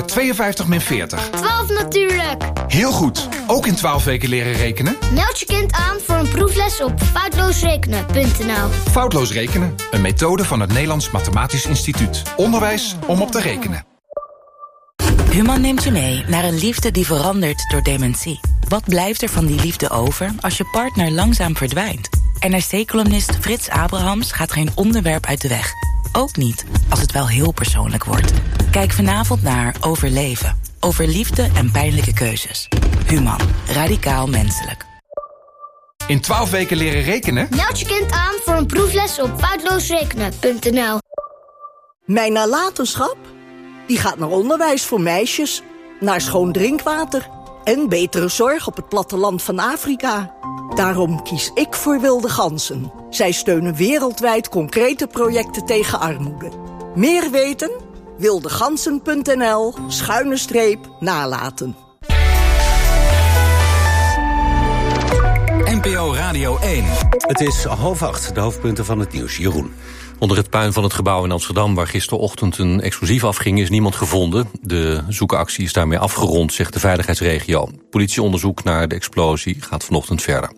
52 min 40. 12 natuurlijk. Heel goed. Ook in 12 weken leren rekenen? Meld je kind aan voor een proefles op foutloosrekenen.nl. Foutloos rekenen. Een methode van het Nederlands Mathematisch Instituut. Onderwijs om op te rekenen. Human neemt je mee naar een liefde die verandert door dementie. Wat blijft er van die liefde over als je partner langzaam verdwijnt? NRC-columnist Frits Abrahams gaat geen onderwerp uit de weg. Ook niet als het wel heel persoonlijk wordt. Kijk vanavond naar Overleven. Over liefde en pijnlijke keuzes. Human. Radicaal menselijk. In 12 weken leren rekenen? Meld je kind aan voor een proefles op foutloosrekenen.nl. Mijn nalatenschap? Die gaat naar onderwijs voor meisjes, naar schoon drinkwater en betere zorg op het platteland van Afrika. Daarom kies ik voor Wilde Ganzen. Zij steunen wereldwijd concrete projecten tegen armoede. Meer weten? wildegansen.nl/nalaten. NPO Radio 1. Het is 7:30, de hoofdpunten van het nieuws. Jeroen. Onder het puin van het gebouw in Amsterdam, waar gisterochtend een explosief afging, is niemand gevonden. De zoekactie is daarmee afgerond, zegt de veiligheidsregio. Politieonderzoek naar de explosie gaat vanochtend verder.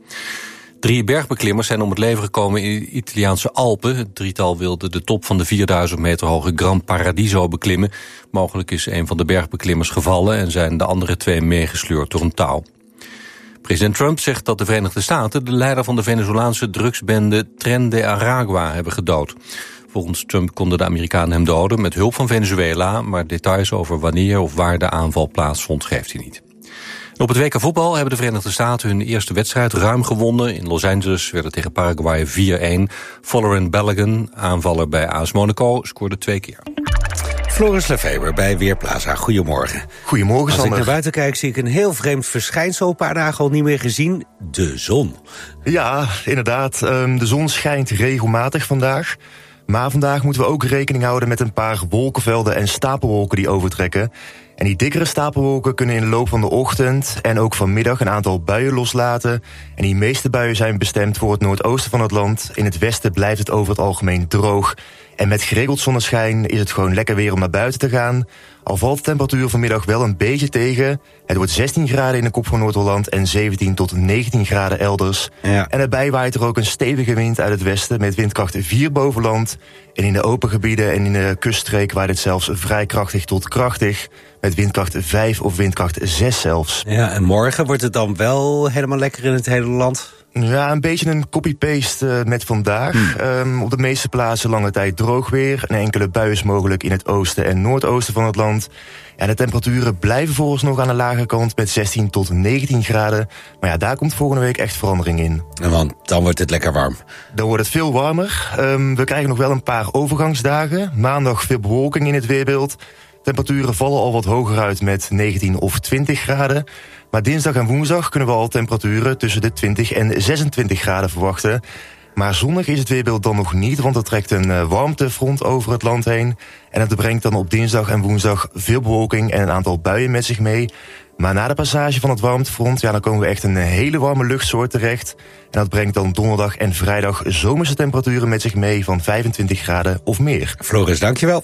3 bergbeklimmers zijn om het leven gekomen in de Italiaanse Alpen. Het drietal wilde de top van de 4000 meter hoge Gran Paradiso beklimmen. Mogelijk is een van de bergbeklimmers gevallen en zijn de andere 2 meegesleurd door een touw. President Trump zegt dat de Verenigde Staten de leider van de Venezolaanse drugsbende Tren de Aragua hebben gedood. Volgens Trump konden de Amerikanen hem doden met hulp van Venezuela, maar details over wanneer of waar de aanval plaatsvond geeft hij niet. Op het WK voetbal hebben de Verenigde Staten hun eerste wedstrijd ruim gewonnen. In Los Angeles werd het tegen Paraguay 4-1. Folarin Balogun, aanvaller bij AS Monaco, scoorde 2 keer. Floris Lefeber bij Weerplaza. Goedemorgen. Goedemorgen, Als Sander. ik naar buiten kijk, zie ik een heel vreemd verschijnsel. Een paar dagen al niet meer gezien. De zon. Ja, inderdaad. De zon schijnt regelmatig vandaag. Maar vandaag moeten we ook rekening houden met een paar wolkenvelden en stapelwolken die overtrekken. En die dikkere stapelwolken kunnen in de loop van de ochtend en ook vanmiddag een aantal buien loslaten. En die meeste buien zijn bestemd voor het noordoosten van het land. In het westen blijft het over het algemeen droog. En met geregeld zonneschijn is het gewoon lekker weer om naar buiten te gaan. Al valt de temperatuur vanmiddag wel een beetje tegen. Het wordt 16 graden in de kop van Noord-Holland en 17 tot 19 graden elders. Ja. En daarbij waait er ook een stevige wind uit het westen met windkracht 4 boven land. En in de open gebieden en in de kuststreek waait het zelfs vrij krachtig tot krachtig. Met windkracht 5 of windkracht 6 zelfs. Ja, en morgen wordt het dan wel helemaal lekker in het hele land? Ja, een beetje een copy-paste met vandaag. Op de meeste plaatsen lange tijd droog weer. Een enkele bui is mogelijk in het oosten en noordoosten van het land. En de temperaturen blijven vooralsnog aan de lage kant met 16 tot 19 graden. Maar ja, daar komt volgende week echt verandering in. Want dan wordt het lekker warm. Dan wordt het veel warmer. We krijgen nog wel een paar overgangsdagen. Maandag veel bewolking in het weerbeeld. Temperaturen vallen al wat hoger uit met 19 of 20 graden. Maar dinsdag en woensdag kunnen we al temperaturen tussen de 20 en 26 graden verwachten. Maar zonnig is het weerbeeld dan nog niet, want er trekt een warmtefront over het land heen. En het brengt dan op dinsdag en woensdag veel bewolking en een aantal buien met zich mee. Maar na de passage van het warmtefront, ja, dan komen we echt een hele warme luchtsoort terecht. En dat brengt dan donderdag en vrijdag zomerse temperaturen met zich mee van 25 graden of meer. Floris, dankjewel.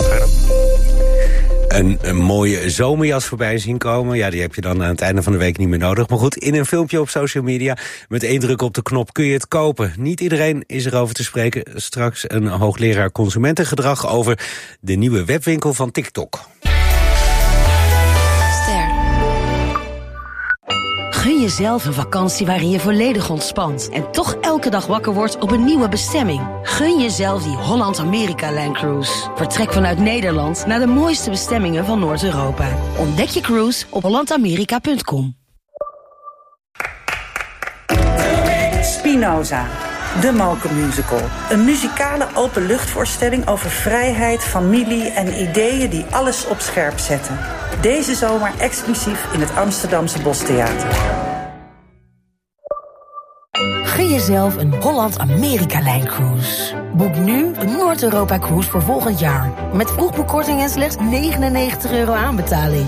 Een mooie zomerjas voorbij zien komen. Ja, die heb je dan aan het einde van de week niet meer nodig. Maar goed, in een filmpje op social media, met 1 druk op de knop kun je het kopen. Niet iedereen is erover te spreken. Straks een hoogleraar consumentengedrag over de nieuwe webwinkel van TikTok. Gun jezelf een vakantie waarin je volledig ontspant en toch elke dag wakker wordt op een nieuwe bestemming. Gun jezelf die Holland-Amerika-Line Cruise. Vertrek vanuit Nederland naar de mooiste bestemmingen van Noord-Europa. Ontdek je cruise op hollandamerika.com. Spinoza, de Mokermusical. Een muzikale openluchtvoorstelling over vrijheid, familie en ideeën die alles op scherp zetten. Deze zomer exclusief in het Amsterdamse Bostheater. Gun jezelf een Holland-Amerika-Line Cruise. Boek nu een Noord-Europa-cruise voor volgend jaar. Met vroegboekkorting en slechts €99 aanbetaling.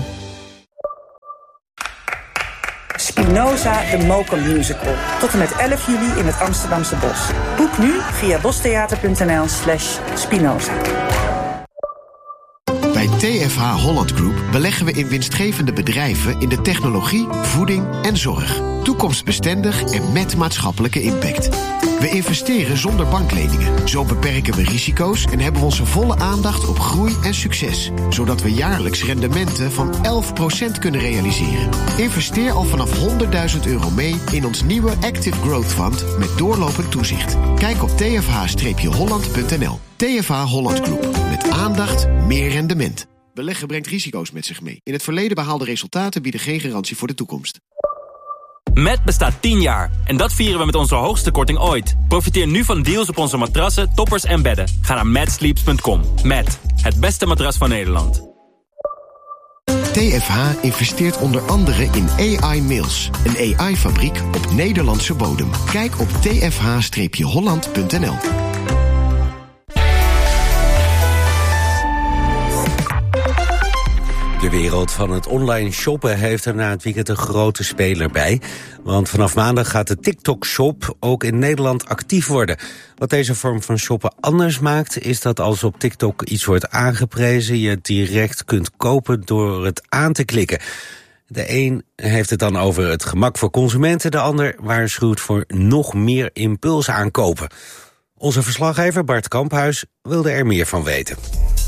Spinoza, de Mokermusical. Tot en met 11 juli in het Amsterdamse Bos. Boek nu via bostheater.nl/Spinoza. Bij TFH Holland Group beleggen we in winstgevende bedrijven in de technologie, voeding en zorg. Toekomstbestendig en met maatschappelijke impact. We investeren zonder bankleningen. Zo beperken we risico's en hebben we onze volle aandacht op groei en succes. Zodat we jaarlijks rendementen van 11% kunnen realiseren. Investeer al vanaf €100.000 mee in ons nieuwe Active Growth Fund met doorlopend toezicht. Kijk op tfh-holland.nl. TFH Holland Group. Met aandacht, meer rendement. Beleggen brengt risico's met zich mee. In het verleden behaalde resultaten bieden geen garantie voor de toekomst. Met bestaat 10 jaar. En dat vieren we met onze hoogste korting ooit. Profiteer nu van deals op onze matrassen, toppers en bedden. Ga naar matsleeps.com. Met het beste matras van Nederland. TFH investeert onder andere in AI Mills. Een AI-fabriek op Nederlandse bodem. Kijk op tfh-holland.nl. De wereld van het online shoppen heeft er na het weekend een grote speler bij. Want vanaf maandag gaat de TikTok-shop ook in Nederland actief worden. Wat deze vorm van shoppen anders maakt, is dat als op TikTok iets wordt aangeprezen, je het direct kunt kopen door het aan te klikken. De een heeft het dan over het gemak voor consumenten, de ander waarschuwt voor nog meer impuls aankopen. Onze verslaggever Bart Kamphuis wilde er meer van weten.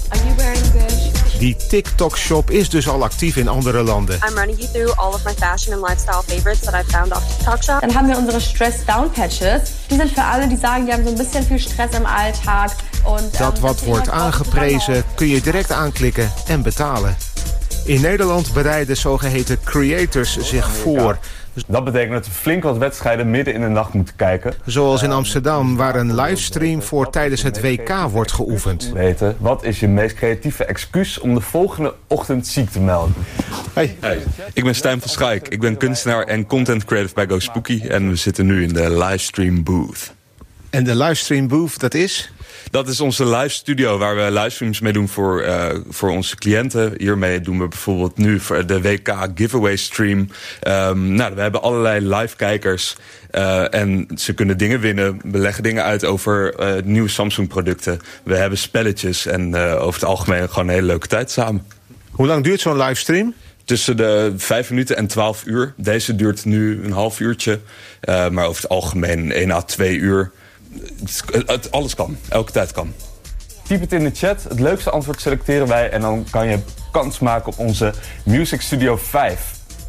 Die TikTok-shop is dus al actief in andere landen. I'm running you through all of my fashion and lifestyle favorites that I've found off TikTok Shop. Dann haben wir unsere Stress-Down-Patches. Die sind für alle die sagen, die haben so ein bisschen viel Stress im Alltag. Und, dat wat wordt aangeprezen kun je direct aanklikken en betalen. In Nederland bereiden zogeheten creators zich voor. Dat betekent dat we flink wat wedstrijden midden in de nacht moeten kijken. Zoals in Amsterdam, waar een livestream voor tijdens het WK wordt geoefend. Wat is je meest creatieve excuus om de volgende ochtend ziek te melden? Hey, ik ben Stijn van Schaik. Ik ben kunstenaar en content creative bij Go Spooky. En we zitten nu in de livestream booth. En de livestream booth, dat is? Dat is onze live studio waar we livestreams mee doen voor onze cliënten. Hiermee doen we bijvoorbeeld nu voor de WK giveaway stream. We hebben allerlei live kijkers en ze kunnen dingen winnen. We leggen dingen uit over nieuwe Samsung producten. We hebben spelletjes en over het algemeen gewoon een hele leuke tijd samen. Hoe lang duurt zo'n livestream? Tussen de 5 minuten en 12 uur. Deze duurt nu een half uurtje. Maar over het algemeen 1 à 2 uur. Alles kan, elke tijd kan. Typ het in de chat, het leukste antwoord selecteren wij en dan kan je kans maken op onze Music Studio 5.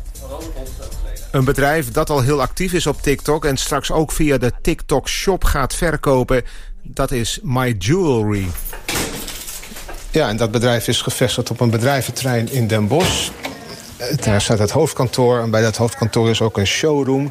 Een bedrijf dat al heel actief is op TikTok en straks ook via de TikTok Shop gaat verkopen, dat is My Jewelry. Ja, en dat bedrijf is gevestigd op een bedrijventerrein in Den Bosch. Daar staat het hoofdkantoor en bij dat hoofdkantoor is ook een showroom.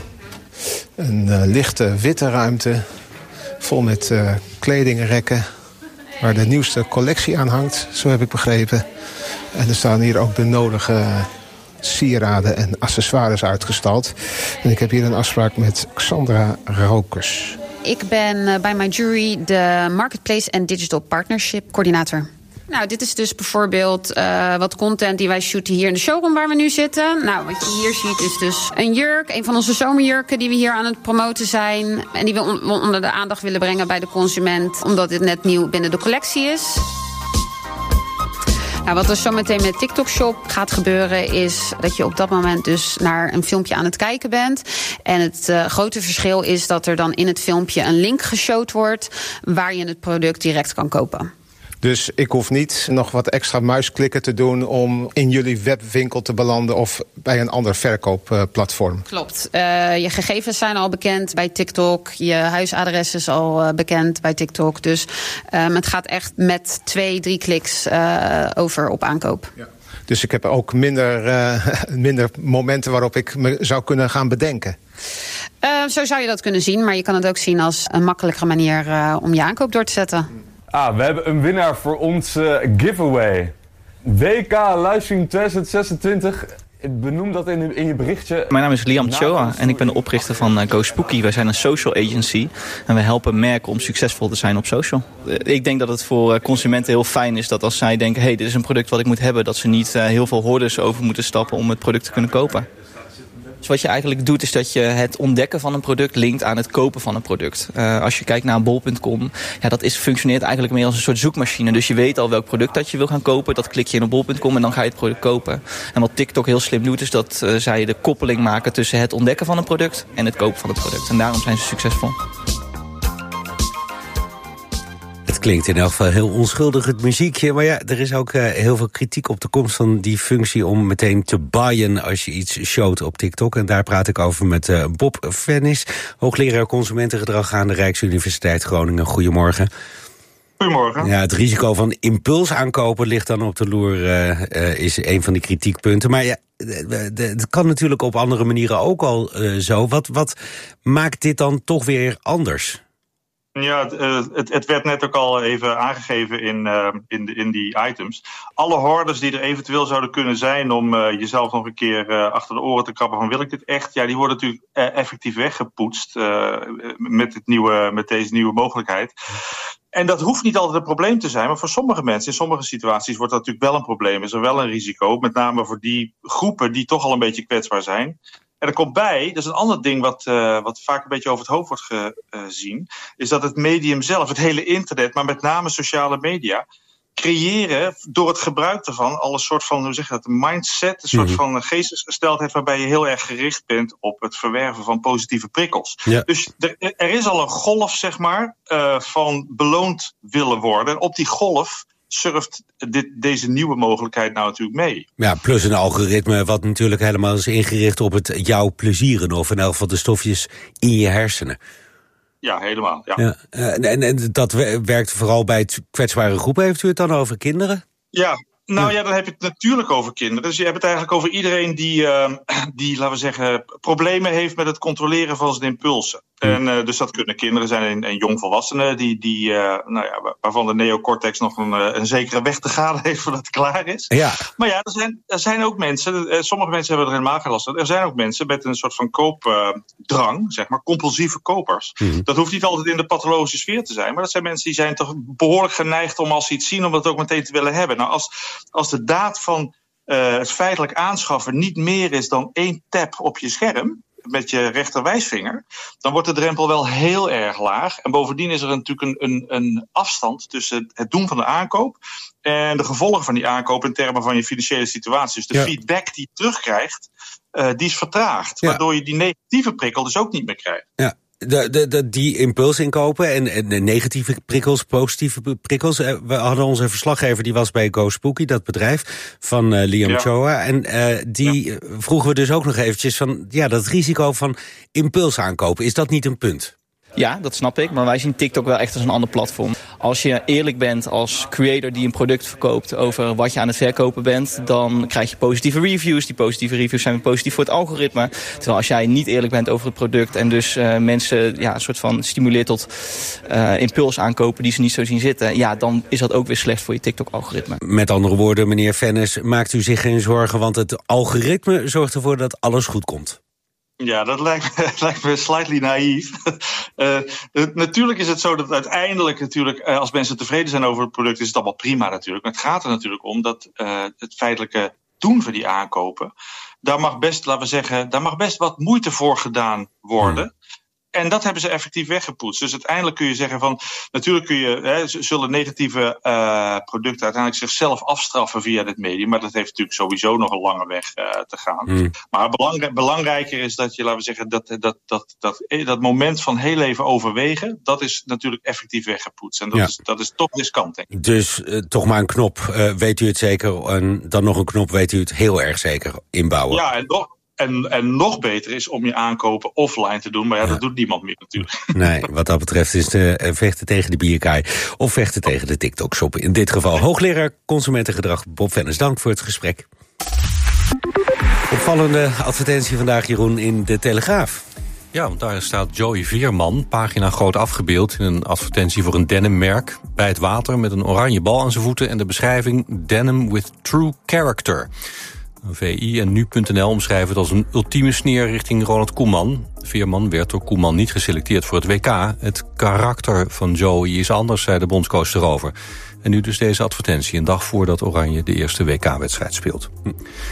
Een lichte witte ruimte, vol met kledingrekken, waar de nieuwste collectie aan hangt, zo heb ik begrepen. En er staan hier ook de nodige sieraden en accessoires uitgestald. En ik heb hier een afspraak met Xandra Rokers. Ik ben bij My Jewelry de Marketplace en Digital Partnership coördinator. Nou, dit is dus bijvoorbeeld wat content die wij shooten hier in de showroom waar we nu zitten. Nou, wat je hier ziet is dus een jurk, een van onze zomerjurken die we hier aan het promoten zijn. En die we onder de aandacht willen brengen bij de consument, omdat dit net nieuw binnen de collectie is. Nou, wat er zo meteen met TikTok Shop gaat gebeuren is dat je op dat moment dus naar een filmpje aan het kijken bent. En het grote verschil is dat er dan in het filmpje een link geshowd wordt waar je het product direct kan kopen. Dus ik hoef niet nog wat extra muisklikken te doen om in jullie webwinkel te belanden of bij een ander verkoopplatform. Klopt. Je gegevens zijn al bekend bij TikTok. Je huisadres is al bekend bij TikTok. Dus het gaat echt met 2-3 kliks over op aankoop. Ja. Dus ik heb ook minder momenten waarop ik me zou kunnen gaan bedenken. Zo zou je dat kunnen zien. Maar je kan het ook zien als een makkelijkere manier om je aankoop door te zetten. We hebben een winnaar voor onze giveaway. WK Livestream 2026. Benoem dat in je berichtje. Mijn naam is Liam Choa en ik ben de oprichter van Go Spooky. Wij zijn een social agency en we helpen merken om succesvol te zijn op social. Ik denk dat het voor consumenten heel fijn is dat als zij denken, hey, dit is een product wat ik moet hebben, dat ze niet heel veel hordes over moeten stappen om het product te kunnen kopen. Dus wat je eigenlijk doet is dat je het ontdekken van een product linkt aan het kopen van een product. Als je kijkt naar bol.com, dat functioneert eigenlijk meer als een soort zoekmachine. Dus je weet al welk product dat je wil gaan kopen. Dat klik je in op bol.com en dan ga je het product kopen. En wat TikTok heel slim doet is dat zij de koppeling maken tussen het ontdekken van een product en het kopen van het product. En daarom zijn ze succesvol. Het klinkt in elk geval heel onschuldig, het muziekje. Maar er is ook heel veel kritiek op de komst van die functie om meteen te buyen als je iets showt op TikTok. En daar praat ik over met Bob Vennis, hoogleraar consumentengedrag aan de Rijksuniversiteit Groningen. Goedemorgen. Goedemorgen. Ja, het risico van impulsaankopen ligt dan op de loer, is een van die kritiekpunten. Maar het kan natuurlijk op andere manieren ook al zo. Wat maakt dit dan toch weer anders? Ja, het werd net ook al even aangegeven in die items. Alle hordes die er eventueel zouden kunnen zijn om jezelf nog een keer achter de oren te krabben van wil ik dit echt? Ja, die worden natuurlijk effectief weggepoetst met deze nieuwe mogelijkheid. En dat hoeft niet altijd een probleem te zijn, maar voor sommige mensen, in sommige situaties wordt dat natuurlijk wel een probleem. Is er wel een risico, met name voor die groepen die toch al een beetje kwetsbaar zijn. En er komt bij, dat is een ander ding wat vaak een beetje over het hoofd wordt gezien, is dat het medium zelf, het hele internet, maar met name sociale media, creëren door het gebruik ervan al een soort van, hoe zeg je dat, een mindset, een soort van geestesgesteldheid waarbij je heel erg gericht bent op het verwerven van positieve prikkels. Ja. Dus er is al een golf, zeg maar, van beloond willen worden. En op die golf surft deze nieuwe mogelijkheid nou natuurlijk mee. Ja, plus een algoritme wat natuurlijk helemaal is ingericht op het jou plezieren, of in elk geval de stofjes in je hersenen. Ja, helemaal. Ja. En dat werkt vooral bij kwetsbare groepen. Heeft u het dan over kinderen? Ja, dan heb je het natuurlijk over kinderen. Dus je hebt het eigenlijk over iedereen die laten we zeggen, problemen heeft met het controleren van zijn impulsen. En dus dat kunnen kinderen zijn en jongvolwassenen waarvan de neocortex nog een zekere weg te gaan heeft voordat het klaar is. Ja. Maar ja, er zijn ook mensen, sommige mensen hebben er helemaal geen last van. Er zijn ook mensen met een soort van koopdrang, zeg maar, compulsieve kopers. Dat hoeft niet altijd in de pathologische sfeer te zijn, maar dat zijn mensen die zijn toch behoorlijk geneigd om als ze iets zien, om dat ook meteen te willen hebben. Nou, als de daad van het feitelijk aanschaffen niet meer is dan 1 tap op je scherm met je rechterwijsvinger, dan wordt de drempel wel heel erg laag. En bovendien is er natuurlijk een afstand tussen het doen van de aankoop en de gevolgen van die aankoop in termen van je financiële situatie. Dus de feedback die je terugkrijgt, die is vertraagd. Ja. Waardoor je die negatieve prikkel dus ook niet meer krijgt. Ja. Die impulsinkopen en de negatieve prikkels, positieve prikkels. We hadden onze verslaggever, die was bij GoSpooky, dat bedrijf van Liam Choa. En die vroegen we dus ook nog eventjes van, dat risico van impulsaankopen, is dat niet een punt? Ja, dat snap ik, maar wij zien TikTok wel echt als een ander platform. Als je eerlijk bent als creator die een product verkoopt over wat je aan het verkopen bent, dan krijg je positieve reviews. Die positieve reviews zijn weer positief voor het algoritme. Terwijl als jij niet eerlijk bent over het product en dus mensen een soort van stimuleert tot impuls aankopen die ze niet zo zien zitten, dan is dat ook weer slecht voor je TikTok-algoritme. Met andere woorden, meneer Vennis, maakt u zich geen zorgen, want het algoritme zorgt ervoor dat alles goed komt. Ja, dat lijkt me slightly naïef. Natuurlijk is het zo dat uiteindelijk als mensen tevreden zijn over het product, is het allemaal prima natuurlijk. Maar het gaat er natuurlijk om dat het feitelijke doen van die aankopen, daar mag best wat moeite voor gedaan worden. En dat hebben ze effectief weggepoetst. Dus uiteindelijk kun je zeggen van, natuurlijk zullen negatieve producten uiteindelijk zichzelf afstraffen via dit medium. Maar dat heeft natuurlijk sowieso nog een lange weg te gaan. Maar belangrijker is dat je, laten we zeggen, dat moment van heel even overwegen, dat is natuurlijk effectief weggepoetst. En dat is toch riskant, denk ik. Dus toch maar een knop, weet u het zeker? En dan nog een knop, weet u het heel erg zeker inbouwen? Ja, en nog beter is om je aankopen offline te doen. Maar dat doet niemand meer natuurlijk. Nee, wat dat betreft is vechten tegen de bierkaai of vechten tegen de TikTok-shop. In dit geval hoogleraar consumentengedrag Bob Vennis. Dank voor het gesprek. Opvallende advertentie vandaag, Jeroen, in de Telegraaf. Ja, want daar staat Joey Veerman, pagina groot afgebeeld, in een advertentie voor een denimmerk bij het water met een oranje bal aan zijn voeten en de beschrijving Denim with True Character. VI en Nu.nl omschrijven het als een ultieme sneer richting Ronald Koeman. Veerman werd door Koeman niet geselecteerd voor het WK. Het karakter van Joey is anders, zei de bondscoach erover. En nu dus deze advertentie, een dag voordat Oranje de eerste WK-wedstrijd speelt.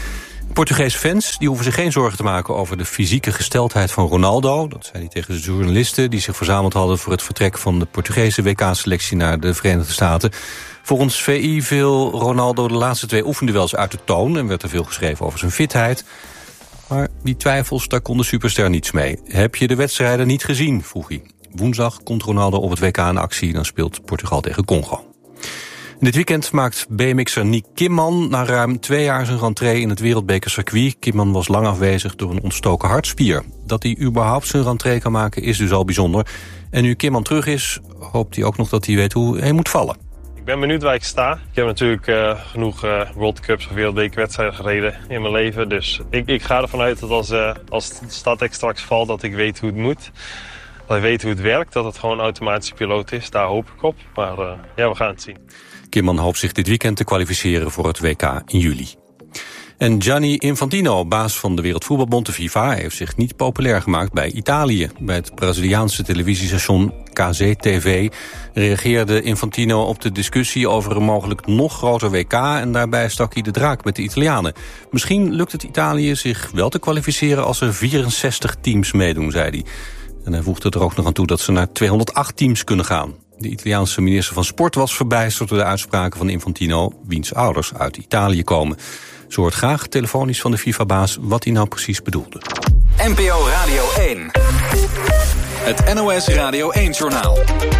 Portugese fans die hoeven zich geen zorgen te maken over de fysieke gesteldheid van Ronaldo. Dat zei hij tegen de journalisten die zich verzameld hadden voor het vertrek van de Portugese WK-selectie naar de Verenigde Staten. Volgens VI viel Ronaldo de laatste 2 oefenduels uit de toon en werd er veel geschreven over zijn fitheid. Maar die twijfels, daar kon de superster niets mee. Heb je de wedstrijden niet gezien, vroeg hij. Woensdag komt Ronaldo op het WK in actie. Dan speelt Portugal tegen Congo. Dit weekend maakt BMX'er Nick Kimman na ruim 2 jaar zijn rentree in het wereldbekercircuit. Kimman was lang afwezig door een ontstoken hartspier. Dat hij überhaupt zijn rentree kan maken is dus al bijzonder. En nu Kimman terug is, hoopt hij ook nog dat hij weet hoe hij moet vallen. Ik ben benieuwd waar ik sta. Ik heb natuurlijk genoeg World Cups of wereldbekerwedstrijden gereden in mijn leven. Dus ik ga ervan uit dat als Statek straks valt, dat ik weet hoe het moet. Dat ik weet hoe het werkt, dat het gewoon een automatische piloot is. Daar hoop ik op. Maar we gaan het zien. Kimman hoopt zich dit weekend te kwalificeren voor het WK in juli. En Gianni Infantino, baas van de Wereldvoetbalbond, de FIFA, heeft zich niet populair gemaakt bij Italië. Bij het Braziliaanse televisiestation KZTV reageerde Infantino op de discussie over een mogelijk nog groter WK en daarbij stak hij de draak met de Italianen. Misschien lukt het Italië zich wel te kwalificeren als er 64 teams meedoen, zei hij. En hij voegde er ook nog aan toe dat ze naar 208 teams kunnen gaan. De Italiaanse minister van Sport was verbijsterd door de uitspraken van Infantino, wiens ouders uit Italië komen. Ze hoort graag telefonisch van de FIFA-baas wat hij nou precies bedoelde. NPO Radio 1. Het NOS Radio 1-journaal.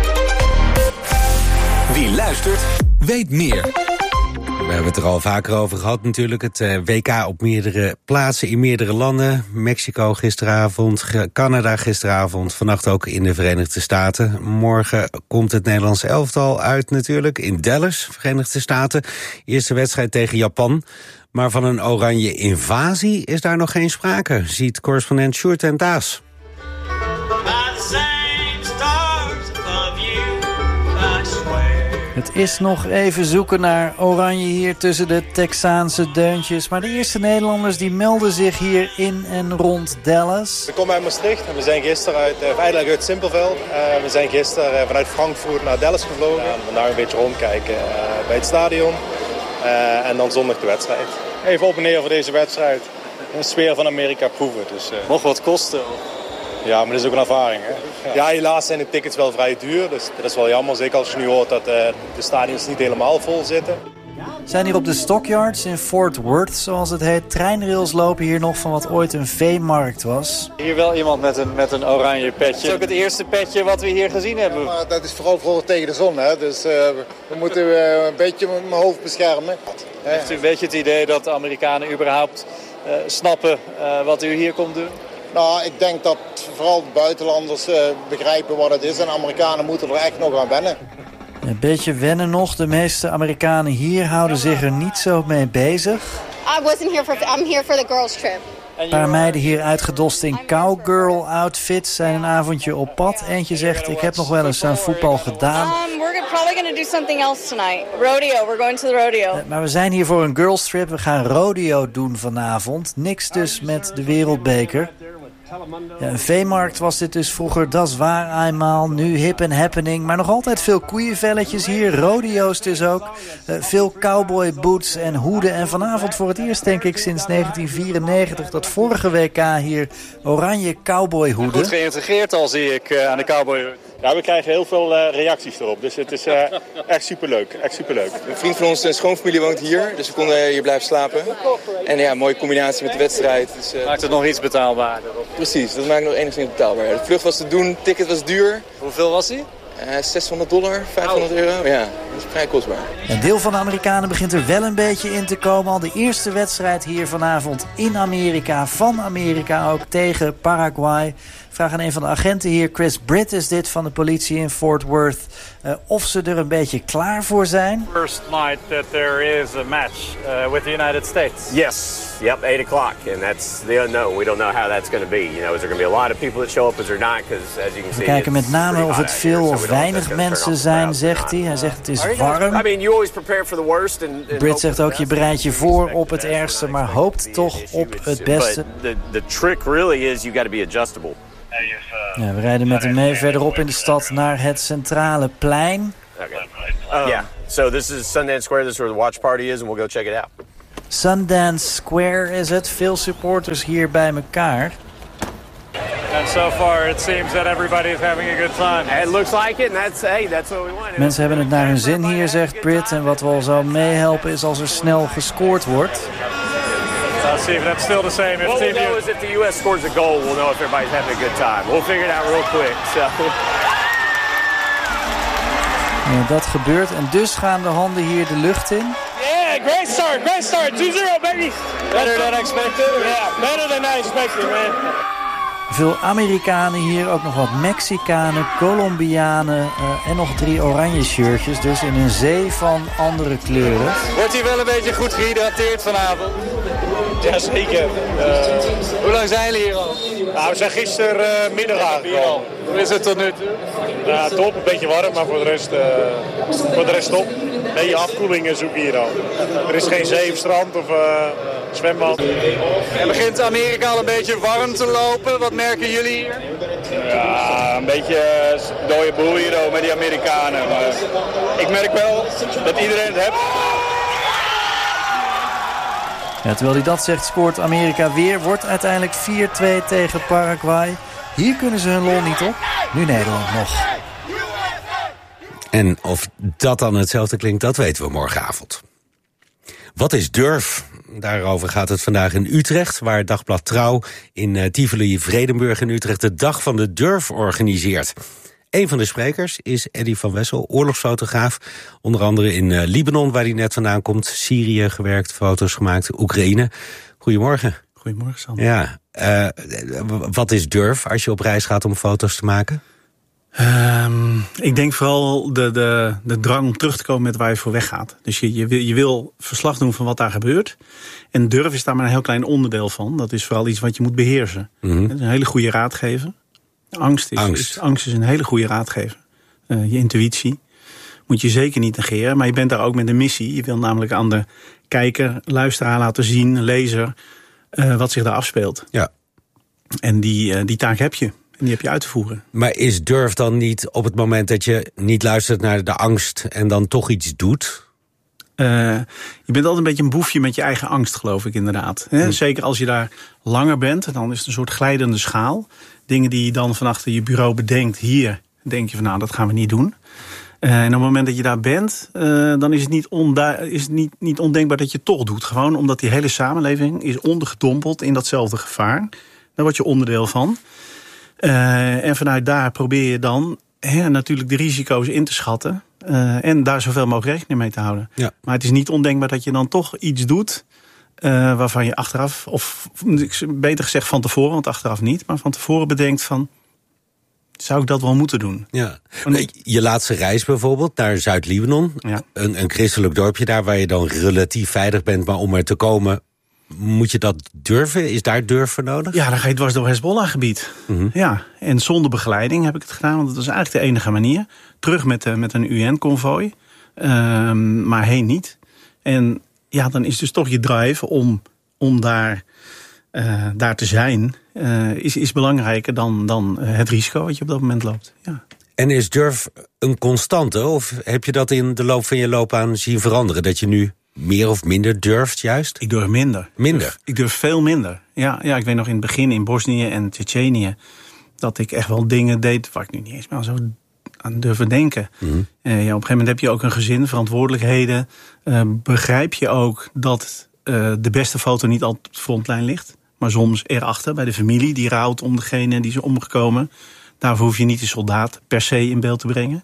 Wie luistert, weet meer. We hebben het er al vaker over gehad natuurlijk. Het WK op meerdere plaatsen in meerdere landen. Mexico gisteravond, Canada gisteravond, vannacht ook in de Verenigde Staten. Morgen komt het Nederlandse elftal uit natuurlijk in Dallas, Verenigde Staten. Eerste wedstrijd tegen Japan. Maar van een oranje invasie is daar nog geen sprake, ziet correspondent Sjoerd ten Daas. Het is nog even zoeken naar oranje hier tussen de Texaanse deuntjes. Maar de eerste Nederlanders die melden zich hier in en rond Dallas. We komen uit Maastricht en we zijn gisteren eigenlijk uit Simpelveld. We zijn gisteren vanuit Frankfurt naar Dallas gevlogen. Vandaag een beetje rondkijken bij het stadion. En dan zondag de wedstrijd. Even op en neer voor deze wedstrijd. Een sfeer van Amerika proeven. Dus, Mocht wat kosten? Ja, maar dat is ook een ervaring. Hè? Ja, helaas zijn de tickets wel vrij duur. Dus dat is wel jammer. Zeker als je nu hoort dat de stadions niet helemaal vol zitten. We zijn hier op de Stockyards in Fort Worth, zoals het heet. Treinrails lopen hier nog van wat ooit een veemarkt was. Hier wel iemand met een oranje petje. Dat is ook het eerste petje wat we hier gezien hebben. Maar dat is vooral tegen de zon. Hè? Dus we moeten een beetje mijn hoofd beschermen. Heeft u een beetje het idee dat de Amerikanen überhaupt snappen wat u hier komt doen? Nou, ik denk dat vooral de buitenlanders begrijpen wat het is. En de Amerikanen moeten er echt nog aan wennen. Een beetje wennen nog. De meeste Amerikanen hier houden zich er niet zo mee bezig. I'm here for the girls trip. Een paar meiden hier uitgedost in cowgirl outfits zijn een avondje op pad. Eentje zegt, ik heb nog wel eens aan voetbal gedaan. We're probably going to do something else tonight. Rodeo, we're going to the rodeo. Maar we zijn hier voor een girls trip. We gaan rodeo doen vanavond. Niks dus met de wereldbeker. Ja, een veemarkt was dit dus vroeger, dat is waar eenmaal. Nu hip en happening, maar nog altijd veel koeienvelletjes hier. Rodeo's dus ook. Veel cowboy boots en hoeden. En vanavond voor het eerst, denk ik, sinds 1994... dat vorige WK hier oranje cowboyhoeden. Goed geïntegreerd al, zie ik, aan de cowboy. Ja, we krijgen heel veel reacties erop. Dus het is echt superleuk. Echt superleuk. Een vriend van ons, een schoonfamilie, woont hier. Dus we konden hier blijven slapen. En ja, een mooie combinatie met de wedstrijd. Dus, maakt het nog iets betaalbaarder? Precies, dat maakt nog enigszins betaalbaar. De vlucht was te doen, het ticket was duur. Hoeveel was die? $600, €500. Ja, dat is vrij kostbaar. Een deel van de Amerikanen begint er wel een beetje in te komen. Al de eerste wedstrijd hier vanavond in Amerika, van Amerika ook, tegen Paraguay. Vraag aan een van de agenten hier, Chris Britt is dit van de politie in Fort Worth, of ze er een beetje klaar voor zijn. First night that there is a match with the United States. Yes, yep, 8 o'clock, and that's the unknown. We don't know how that's going to be. You know, is there going to be a lot of people that show up, is there not? Because as you can see, we kijken met name of het veel of weinig mensen zijn, zegt hij. Hij zegt het is warm. I mean, you always prepare for the worst. Britt zegt ook, je bereidt je voor op het ergste, maar hoopt toch op het beste. The trick really is you got to be adjustable. Ja, we rijden met hem mee verderop in de stad naar het centrale plein. Yeah, so this is Sundance Square. This is where the watch party is, and we'll go check it out. Sundance Square is het. Veel supporters hier bij elkaar. And so far it seems that everybody is having a good time. It looks like it, and that's what we want. Mensen hebben het naar hun zin hier, zegt Britt. En wat wel zou meehelpen is als er snel gescoord wordt. Let's see if that's still the same. What we'll know is if the U.S. scores a goal, we'll know if everybody's having a good time. We'll figure it out real quick. So. Ja, dat gebeurt en dus gaan de handen hier de lucht in. Yeah, great start. 2-0, baby. Better than expected? Yeah, better than I expected, man. Veel Amerikanen hier, ook nog wat Mexicanen, Colombianen en nog 3 oranje shirtjes. Dus in een zee van andere kleuren. Wordt hier wel een beetje goed gehydrateerd vanavond? Jazeker. Hoe lang zijn jullie hier al? Nou, we zijn gistermiddag aangekomen. Hoe is het tot nu toe? Ja, top. Een beetje warm, maar voor de rest top. Een beetje afkoelingen zoeken hier al. Er is geen zee of strand of zwembad. En begint Amerika al een beetje warm te lopen? Wat merken jullie hier? Ja, een beetje dode boel hier met die Amerikanen. Maar ik merk wel dat iedereen het heeft. Ja, terwijl hij dat zegt, scoort Amerika weer. Wordt uiteindelijk 4-2 tegen Paraguay. Hier kunnen ze hun lol niet op. Nu Nederland nog. En of dat dan hetzelfde klinkt, dat weten we morgenavond. Wat is durf? Daarover gaat het vandaag in Utrecht, waar Dagblad Trouw in Tivoli-Vredenburg in Utrecht de Dag van de Durf organiseert. Een van de sprekers is Eddy van Wessel, oorlogsfotograaf. Onder andere in Libanon, waar hij net vandaan komt. Syrië gewerkt, foto's gemaakt, Oekraïne. Goedemorgen. Goedemorgen, Sander. Ja, wat is durf als je op reis gaat om foto's te maken? Ik denk vooral de drang om terug te komen met waar je voor weggaat. Dus je wil verslag doen van wat daar gebeurt. En durf is daar maar een heel klein onderdeel van. Dat is vooral iets wat je moet beheersen. Mm-hmm. Dat is een hele goede raadgever. Angst is een hele goede raadgever. Je intuïtie moet je zeker niet negeren. Maar je bent daar ook met een missie. Je wil namelijk aan de kijker, luisteraar laten zien, lezer, wat zich daar afspeelt. Ja. En die taak heb je. En die heb je uit te voeren. Maar is durf dan niet op het moment dat je niet luistert naar de angst en dan toch iets doet? Je bent altijd een beetje een boefje met je eigen angst, geloof ik inderdaad. Zeker als je daar langer bent, dan is het een soort glijdende schaal. Dingen die je dan van achter je bureau bedenkt, hier denk je van nou, dat gaan we niet doen. En op het moment dat je daar bent, dan is het niet ondenkbaar dat je het toch doet. Gewoon omdat die hele samenleving is ondergedompeld in datzelfde gevaar. Daar word je onderdeel van. En vanuit daar probeer je dan natuurlijk de risico's in te schatten. En daar zoveel mogelijk rekening mee te houden. Ja. Maar het is niet ondenkbaar dat je dan toch iets doet waarvan je achteraf, of beter gezegd van tevoren, want achteraf niet, maar van tevoren bedenkt van, zou ik dat wel moeten doen? Ja. Je laatste reis bijvoorbeeld naar Zuid-Libanon. Ja. Een christelijk dorpje daar waar je dan relatief veilig bent, maar om er te komen, moet je dat durven? Is daar durf voor nodig? Ja, dan ga je dwars door Hezbollah-gebied. Mm-hmm. Ja, en zonder begeleiding heb ik het gedaan, want dat was eigenlijk de enige manier. Terug met een UN-convooi, maar heen niet. En ja, dan is dus toch je drive om daar te zijn, is belangrijker dan het risico wat je op dat moment loopt. Ja. En is durf een constante? Of heb je dat in de loop van je loopbaan zien veranderen? Dat je nu meer of minder durft juist? Ik durf minder. Minder? Ik durf veel minder. Ja, ik weet nog in het begin in Bosnië en Tsjetsjenië dat ik echt wel dingen deed waar ik nu niet eens meer zo aan durven denken. Mm-hmm. Op een gegeven moment heb je ook een gezin, verantwoordelijkheden. Begrijp je ook dat de beste foto niet altijd op de frontlijn ligt, maar soms erachter bij de familie die rouwt om degene die is omgekomen. Daarvoor hoef je niet de soldaat per se in beeld te brengen.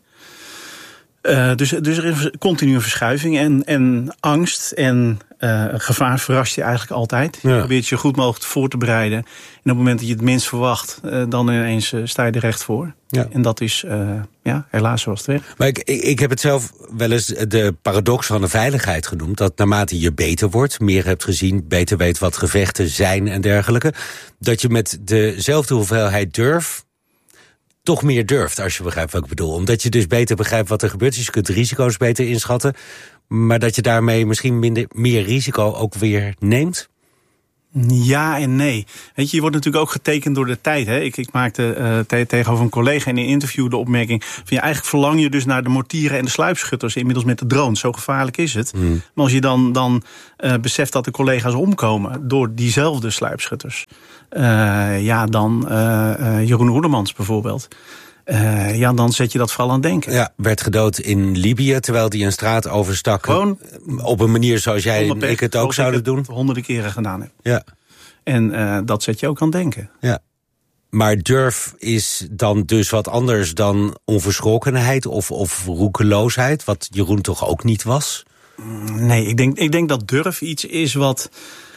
Dus er is continu een verschuiving en angst en gevaar verrast je eigenlijk altijd. Je probeert je goed mogelijk voor te bereiden. En op het moment dat je het minst verwacht, dan ineens sta je er recht voor. Ja. En dat is helaas zoals het werkt. Maar ik heb het zelf wel eens de paradox van de veiligheid genoemd. Dat naarmate je beter wordt, meer hebt gezien, beter weet wat gevechten zijn en dergelijke, dat je met dezelfde hoeveelheid durf toch meer durft, als je begrijpt wat ik bedoel. Omdat je dus beter begrijpt wat er gebeurt. Dus je kunt risico's beter inschatten. Maar dat je daarmee misschien meer risico ook weer neemt? Ja en nee. Weet je wordt natuurlijk ook getekend door de tijd. Hè? Ik maakte tegenover een collega in een interview de opmerking van eigenlijk verlang je dus naar de mortieren en de sluipschutters inmiddels met de drones. Zo gevaarlijk is het. Maar als je dan beseft dat de collega's omkomen door diezelfde sluipschutters. Dan Jeroen Hoedemans bijvoorbeeld. Dan zet je dat vooral aan denken. Ja, werd gedood in Libië, terwijl hij een straat overstak. Gewoon op een manier zoals jij en ik het ook zouden doen. Honderden keren gedaan heb. Ja. En dat zet je ook aan denken. Ja. Maar durf is dan dus wat anders dan onverschrokkenheid of roekeloosheid, wat Jeroen toch ook niet was? Nee, ik denk dat durf iets is wat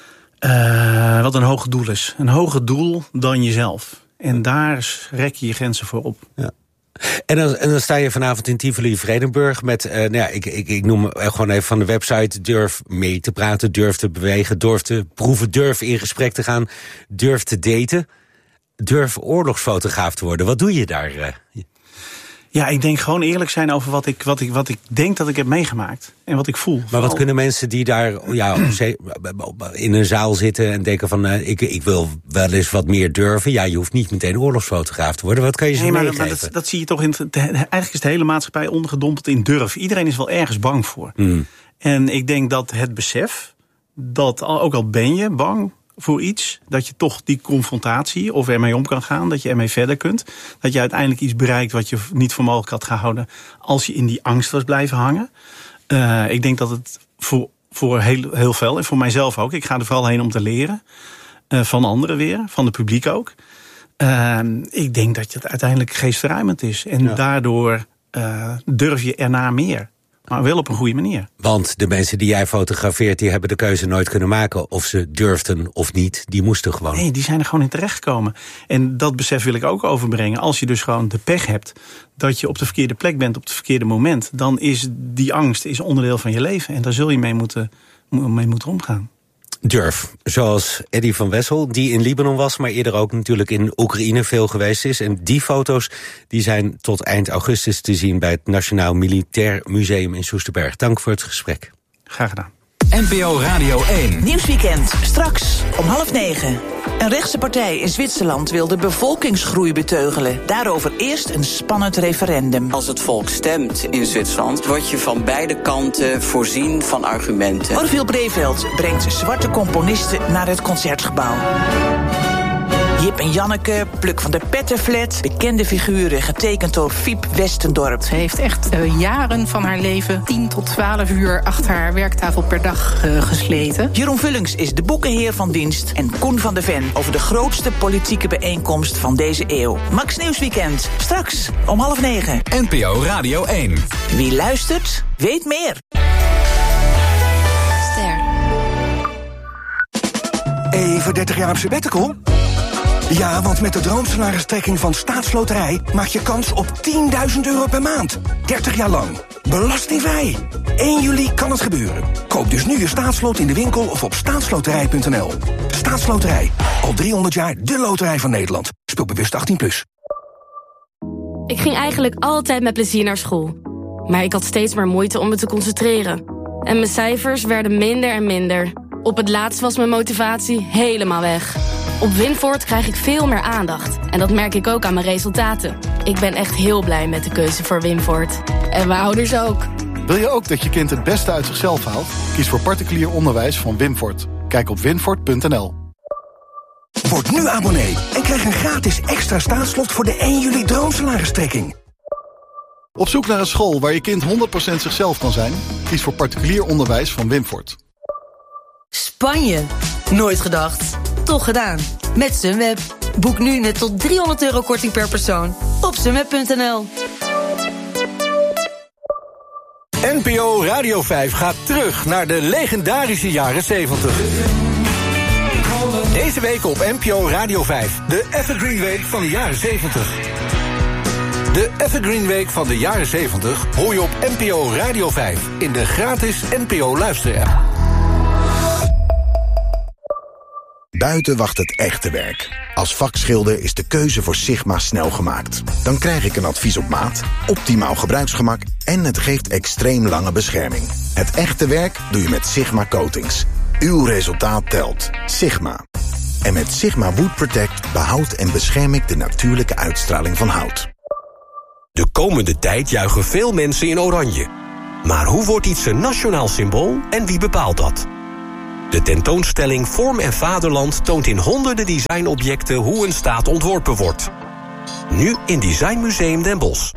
een hoger doel is. Een hoger doel dan jezelf. En daar rek je je grenzen voor op. Ja. En dan sta je vanavond in Tivoli-Vredenburg met, ik noem gewoon even van de website, durf mee te praten, durf te bewegen, durf te proeven, durf in gesprek te gaan, durf te daten, durf oorlogsfotograaf te worden. Wat doe je daar? Ja, ik denk gewoon eerlijk zijn over wat ik denk dat ik heb meegemaakt. En wat ik voel. Maar wat kunnen mensen die daar in een zaal zitten en denken van ik wil wel eens wat meer durven. Ja, je hoeft niet meteen oorlogsfotograaf te worden. Wat kan je ze meegeven? Maar dat zie je toch eigenlijk is de hele maatschappij ondergedompeld in durf. Iedereen is wel ergens bang voor. En ik denk dat het besef, dat ook al ben je bang voor iets, dat je toch die confrontatie of ermee om kan gaan, dat je ermee verder kunt, dat je uiteindelijk iets bereikt wat je niet voor mogelijk had gehouden als je in die angst was blijven hangen. Ik denk dat het voor heel veel, en voor mijzelf ook, ik ga er vooral heen om te leren, van anderen weer, van het publiek ook. Ik denk dat het uiteindelijk geestverruimend is. En daardoor durf je erna meer. Maar wel op een goede manier. Want de mensen die jij fotografeert, die hebben de keuze nooit kunnen maken of ze durfden of niet. Die moesten gewoon. Nee, die zijn er gewoon in terechtgekomen. En dat besef wil ik ook overbrengen. Als je dus gewoon de pech hebt dat je op de verkeerde plek bent op het verkeerde moment, dan is die angst onderdeel van je leven. En daar zul je mee moeten omgaan. Durf, zoals Eddy van Wessel, die in Libanon was, maar eerder ook natuurlijk in Oekraïne veel geweest is. En die foto's die zijn tot eind augustus te zien bij het Nationaal Militair Museum in Soesterberg. Dank voor het gesprek. Graag gedaan. NPO Radio 1. Nieuwsweekend, straks om 20:30. Een rechtse partij in Zwitserland wil de bevolkingsgroei beteugelen. Daarover eerst een spannend referendum. Als het volk stemt in Zwitserland, word je van beide kanten voorzien van argumenten. Orville Breveld brengt zwarte componisten naar het Concertgebouw. Jip en Janneke, Pluk van de Pettenflat, bekende figuren getekend door Fiep Westendorp. Ze heeft echt jaren van haar leven 10 tot 12 uur achter haar werktafel per dag gesleten. Jeroen Vullings is de boekenheer van dienst en Koen van de Ven over de grootste politieke bijeenkomst van deze eeuw. Max Nieuwsweekend, straks om 20:30. NPO Radio 1. Wie luistert, weet meer. Even 30 jaar op sabbatical? Ja, want met de droomsalaristrekking van Staatsloterij maak je kans op €10.000 per maand. 30 jaar lang. Belastingvrij. 1 juli kan het gebeuren. Koop dus nu je staatsloot in de winkel of op staatsloterij.nl. Staatsloterij. Al 300 jaar de loterij van Nederland. Speel bewust 18+. Ik ging eigenlijk altijd met plezier naar school. Maar ik had steeds maar moeite om me te concentreren. En mijn cijfers werden minder en minder. Op het laatst was mijn motivatie helemaal weg. Op Winvoort krijg ik veel meer aandacht. En dat merk ik ook aan mijn resultaten. Ik ben echt heel blij met de keuze voor Winvoort. En mijn ouders ook. Wil je ook dat je kind het beste uit zichzelf haalt? Kies voor particulier onderwijs van Winvoort. Kijk op winvoort.nl. Word nu abonnee en krijg een gratis extra staatslot voor de 1 juli droomsalaristrekking. Op zoek naar een school waar je kind 100% zichzelf kan zijn? Kies voor particulier onderwijs van Winvoort. Spanje. Nooit gedacht. Toch gedaan. Met Sunweb. Boek nu met tot €300 korting per persoon op sunweb.nl. NPO Radio 5 gaat terug naar de legendarische jaren 70. Deze week op NPO Radio 5. De Evergreen Week van de jaren 70. De Evergreen Week van de jaren 70 hoor je op NPO Radio 5 in de gratis NPO Luister-app. Buiten wacht het echte werk. Als vakschilder is de keuze voor Sigma snel gemaakt. Dan krijg ik een advies op maat, optimaal gebruiksgemak en het geeft extreem lange bescherming. Het echte werk doe je met Sigma Coatings. Uw resultaat telt. Sigma. En met Sigma Wood Protect behoud en bescherm ik de natuurlijke uitstraling van hout. De komende tijd juichen veel mensen in oranje. Maar hoe wordt iets een nationaal symbool en wie bepaalt dat? De tentoonstelling Vorm en Vaderland toont in honderden designobjecten hoe een staat ontworpen wordt. Nu in Design Museum Den Bosch.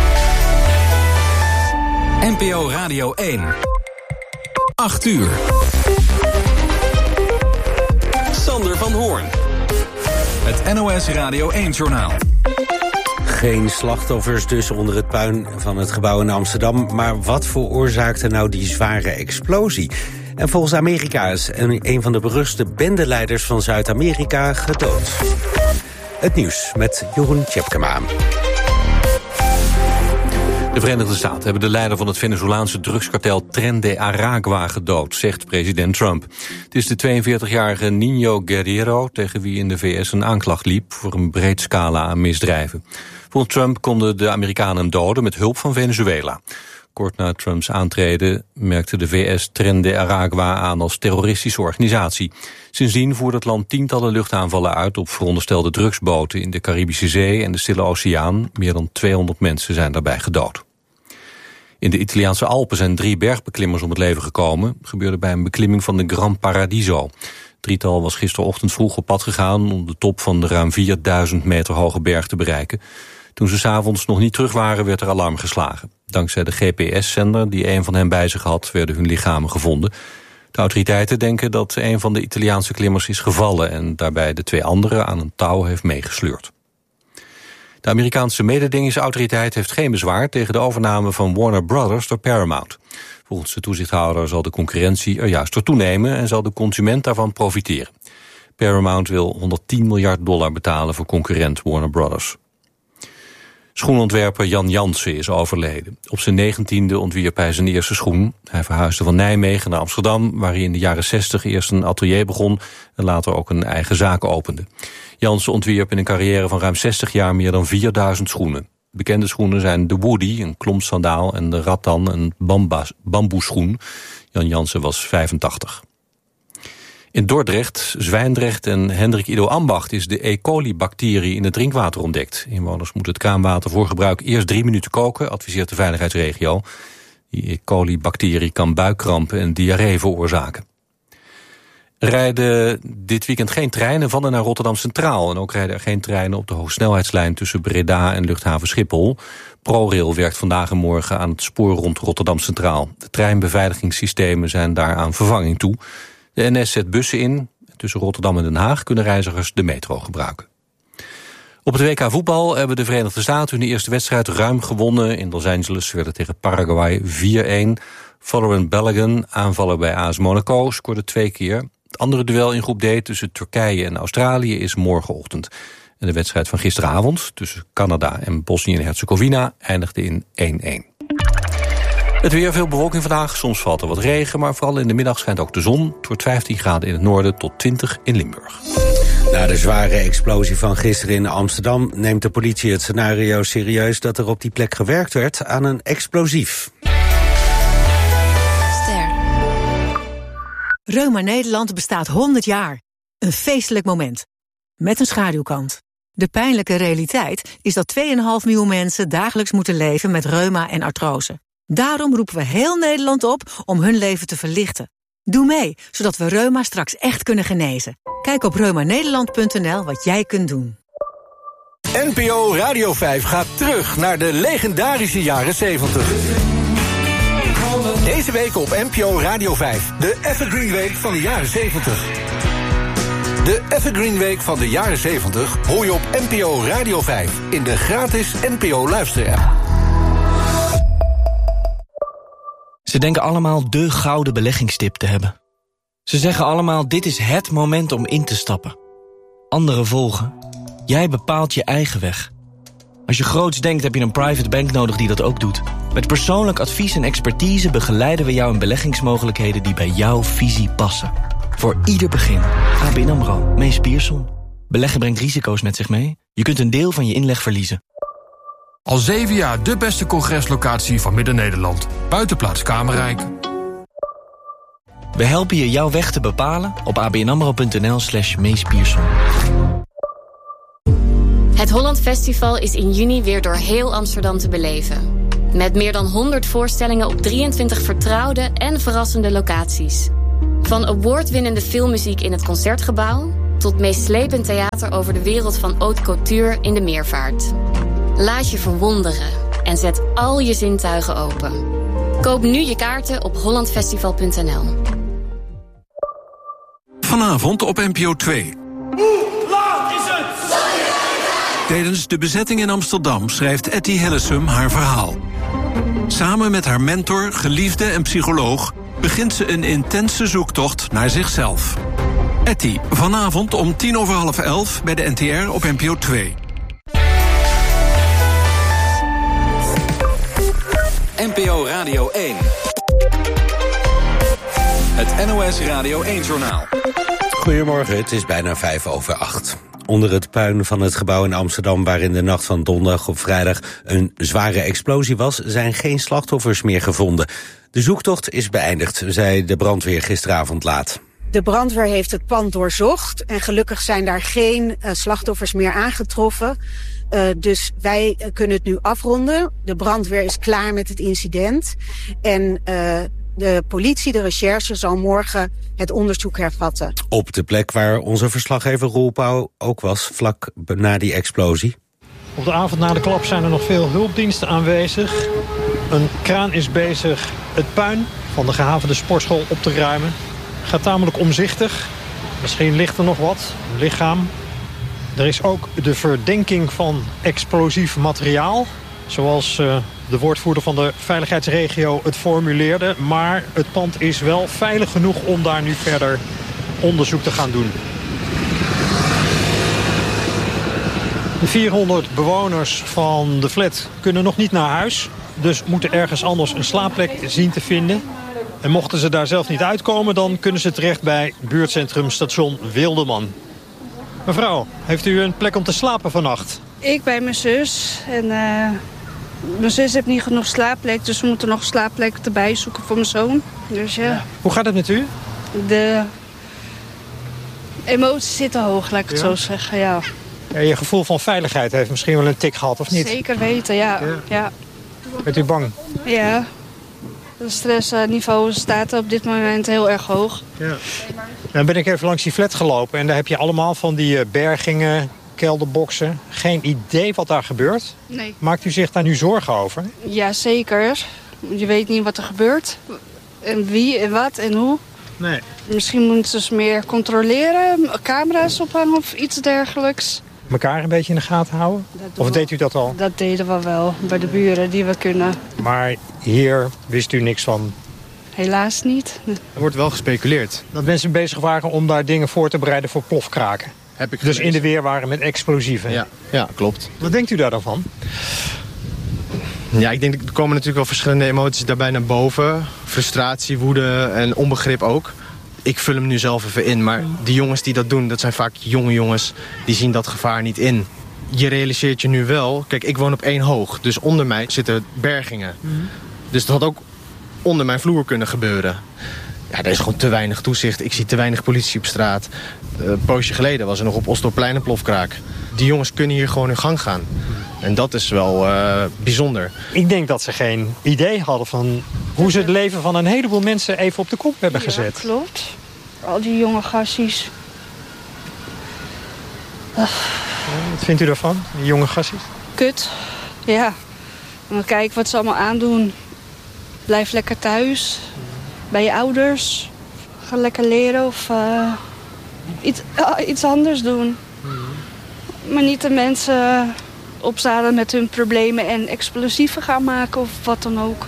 NPO Radio 1. 8 uur. Sander van Hoorn. Het NOS Radio 1-journaal. Geen slachtoffers dus onder het puin van het gebouw in Amsterdam. Maar wat veroorzaakte nou die zware explosie? En volgens Amerika is een van de beruchtste bendeleiders van Zuid-Amerika gedood. Het nieuws met Jeroen Tjepkema. De Verenigde Staten hebben de leider van het Venezolaanse drugskartel Tren de Aragua gedood, zegt president Trump. Het is de 42-jarige Niño Guerrero tegen wie in de VS een aanklacht liep voor een breed scala aan misdrijven. Volgens Trump konden de Amerikanen hem doden met hulp van Venezuela. Kort na Trumps aantreden merkte de VS Tren de Aragua aan als terroristische organisatie. Sindsdien voerde het land tientallen luchtaanvallen uit op veronderstelde drugsboten in de Caribische Zee en de Stille Oceaan. Meer dan 200 mensen zijn daarbij gedood. In de Italiaanse Alpen zijn 3 bergbeklimmers om het leven gekomen. Dat gebeurde bij een beklimming van de Gran Paradiso. Het drietal was gisterochtend vroeg op pad gegaan om de top van de ruim 4000 meter hoge berg te bereiken. Toen ze 's avonds nog niet terug waren, werd er alarm geslagen. Dankzij de GPS-zender die een van hen bij zich had, werden hun lichamen gevonden. De autoriteiten denken dat een van de Italiaanse klimmers is gevallen en daarbij de 2 anderen aan een touw heeft meegesleurd. De Amerikaanse mededingingsautoriteit heeft geen bezwaar tegen de overname van Warner Brothers door Paramount. Volgens de toezichthouder zal de concurrentie er juist door toenemen en zal de consument daarvan profiteren. Paramount wil $110 miljard betalen voor concurrent Warner Brothers. Schoenontwerper Jan Jansen is overleden. Op zijn 19e ontwierp hij zijn eerste schoen. Hij verhuisde van Nijmegen naar Amsterdam, waar hij in de jaren 60 eerst een atelier begon en later ook een eigen zaak opende. Jansen ontwierp in een carrière van ruim 60 jaar meer dan 4000 schoenen. Bekende schoenen zijn de Woody, een klompsandaal, en de Rattan, een bamboeschoen. Jan Jansen was 85. In Dordrecht, Zwijndrecht en Hendrik Ido Ambacht is de E. coli-bacterie in het drinkwater ontdekt. Inwoners moeten het kraanwater voor gebruik eerst 3 minuten koken, adviseert de veiligheidsregio. Die E. coli-bacterie kan buikkrampen en diarree veroorzaken. Er rijden dit weekend geen treinen van en naar Rotterdam Centraal. En ook rijden er geen treinen op de hogesnelheidslijn tussen Breda en luchthaven Schiphol. ProRail werkt vandaag en morgen aan het spoor rond Rotterdam Centraal. De treinbeveiligingssystemen zijn daar aan vervanging toe. De NS zet bussen in. Tussen Rotterdam en Den Haag kunnen reizigers de metro gebruiken. Op het WK voetbal hebben de Verenigde Staten hun eerste wedstrijd ruim gewonnen. In Los Angeles werden tegen Paraguay 4-1. Folarin Balogun, aanvaller bij AS Monaco, scoorde 2 keer. Het andere duel in groep D tussen Turkije en Australië is morgenochtend. En de wedstrijd van gisteravond tussen Canada en Bosnië en Herzegovina eindigde in 1-1. Het weer, veel bewolking vandaag, soms valt er wat regen, maar vooral in de middag schijnt ook de zon. Het wordt 15 graden in het noorden tot 20 in Limburg. Na de zware explosie van gisteren in Amsterdam neemt de politie het scenario serieus dat er op die plek gewerkt werd aan een explosief. Reuma Nederland bestaat 100 jaar. Een feestelijk moment. Met een schaduwkant. De pijnlijke realiteit is dat 2,5 miljoen mensen dagelijks moeten leven met reuma en artrose. Daarom roepen we heel Nederland op om hun leven te verlichten. Doe mee, zodat we reuma straks echt kunnen genezen. Kijk op reumanederland.nl wat jij kunt doen. NPO Radio 5 gaat terug naar de legendarische jaren 70. Deze week op NPO Radio 5, de Evergreen Week van de jaren 70. De Evergreen Week van de jaren 70 hoor je op NPO Radio 5 in de gratis NPO luisterapp. Ze denken allemaal de gouden beleggingstip te hebben. Ze zeggen allemaal dit is het moment om in te stappen. Anderen volgen. Jij bepaalt je eigen weg. Als je groots denkt heb je een private bank nodig die dat ook doet. Met persoonlijk advies en expertise begeleiden we jou in beleggingsmogelijkheden die bij jouw visie passen. Voor ieder begin. ABN AMRO, Mees Pierson. Beleggen brengt risico's met zich mee. Je kunt een deel van je inleg verliezen. Al 7 jaar de beste congreslocatie van Midden-Nederland. Buitenplaats Kamerrijk. We helpen je jouw weg te bepalen op abnamro.nl/Mees Pierson. Het Holland Festival is in juni weer door heel Amsterdam te beleven. Met meer dan 100 voorstellingen op 23 vertrouwde en verrassende locaties. Van awardwinnende filmmuziek in het Concertgebouw tot meeslepend theater over de wereld van haute couture in de Meervaart. Laat je verwonderen en zet al je zintuigen open. Koop nu je kaarten op hollandfestival.nl. Vanavond op NPO 2. Hoe laat is het? Tijdens de bezetting in Amsterdam schrijft Etty Hillesum haar verhaal. Samen met haar mentor, geliefde en psycholoog begint ze een intense zoektocht naar zichzelf. Etty, vanavond om 11:10 bij de NTR op NPO 2. NPO Radio 1. Het NOS Radio 1-journaal. Goedemorgen, het is bijna 7:05. Onder het puin van het gebouw in Amsterdam, waar in de nacht van donderdag op vrijdag een zware explosie was, zijn geen slachtoffers meer gevonden. De zoektocht is beëindigd, zei de brandweer gisteravond laat. De brandweer heeft het pand doorzocht en gelukkig zijn daar geen slachtoffers meer aangetroffen. Dus wij kunnen het nu afronden. De brandweer is klaar met het incident. En de politie, de recherche, zal morgen het onderzoek hervatten. Op de plek waar onze verslaggever Roel Pauw ook was, vlak na die explosie. Op de avond na de klap zijn er nog veel hulpdiensten aanwezig. Een kraan is bezig het puin van de gehavende sportschool op te ruimen. Gaat tamelijk omzichtig. Misschien ligt er nog wat, een lichaam. Er is ook de verdenking van explosief materiaal, zoals de woordvoerder van de veiligheidsregio het formuleerde. Maar het pand is wel veilig genoeg om daar nu verder onderzoek te gaan doen. De 400 bewoners van de flat kunnen nog niet naar huis. Dus moeten ergens anders een slaapplek zien te vinden. En mochten ze daar zelf niet uitkomen, dan kunnen ze terecht bij buurtcentrum station Wildeman. Mevrouw, heeft u een plek om te slapen vannacht? Ik bij mijn zus. En mijn zus heeft niet genoeg slaapplek, dus we moeten nog een slaapplek erbij zoeken voor mijn zoon. Dus ja. Hoe gaat het met u? De emoties zitten hoog, laat ik het zo zeggen, ja. Ja, je gevoel van veiligheid heeft misschien wel een tik gehad, of niet? Zeker weten, ja. Bent u bang? Ja. Het stressniveau staat op dit moment heel erg hoog. Ja. Dan ben ik even langs die flat gelopen en daar heb je allemaal van die bergingen, kelderboxen. Geen idee wat daar gebeurt. Nee. Maakt u zich daar nu zorgen over? Ja, zeker. Je weet niet wat er gebeurt. En wie en wat en hoe. Nee. Misschien moeten ze meer controleren, camera's ophangen of iets dergelijks. Elkaar een beetje in de gaten houden? Of deed u dat al? Dat deden we wel, bij de buren die we kunnen. Maar hier wist u niks van? Helaas niet. Er wordt wel gespeculeerd. Dat mensen bezig waren om daar dingen voor te bereiden voor plofkraken. Heb ik dus in de weer waren met explosieven. Ja, klopt. Wat denkt u daar dan van? Ja, ik denk, er komen natuurlijk wel verschillende emoties daarbij naar boven. Frustratie, woede en onbegrip ook. Ik vul hem nu zelf even in, maar die jongens die dat doen, dat zijn vaak jonge jongens, die zien dat gevaar niet in. Je realiseert je nu wel, kijk, ik woon op 1 hoog, dus onder mij zitten bergingen. Dus dat had ook onder mijn vloer kunnen gebeuren. Ja, er is gewoon te weinig toezicht. Ik zie te weinig politie op straat. Een poosje geleden was er nog op Osdorpplein een plofkraak. Die jongens kunnen hier gewoon in gang gaan. En dat is wel bijzonder. Ik denk dat ze geen idee hadden van hoe ze het leven van een heleboel mensen even op de kop hebben gezet. Ja, klopt. Al die jonge gassies. Wat vindt u daarvan, die jonge gassies? Kut, ja. En dan kijk wat ze allemaal aandoen. Blijf lekker thuis. Bij je ouders. Ga lekker leren of iets anders doen. Maar niet de mensen opzadelen met hun problemen en explosieven gaan maken of wat dan ook.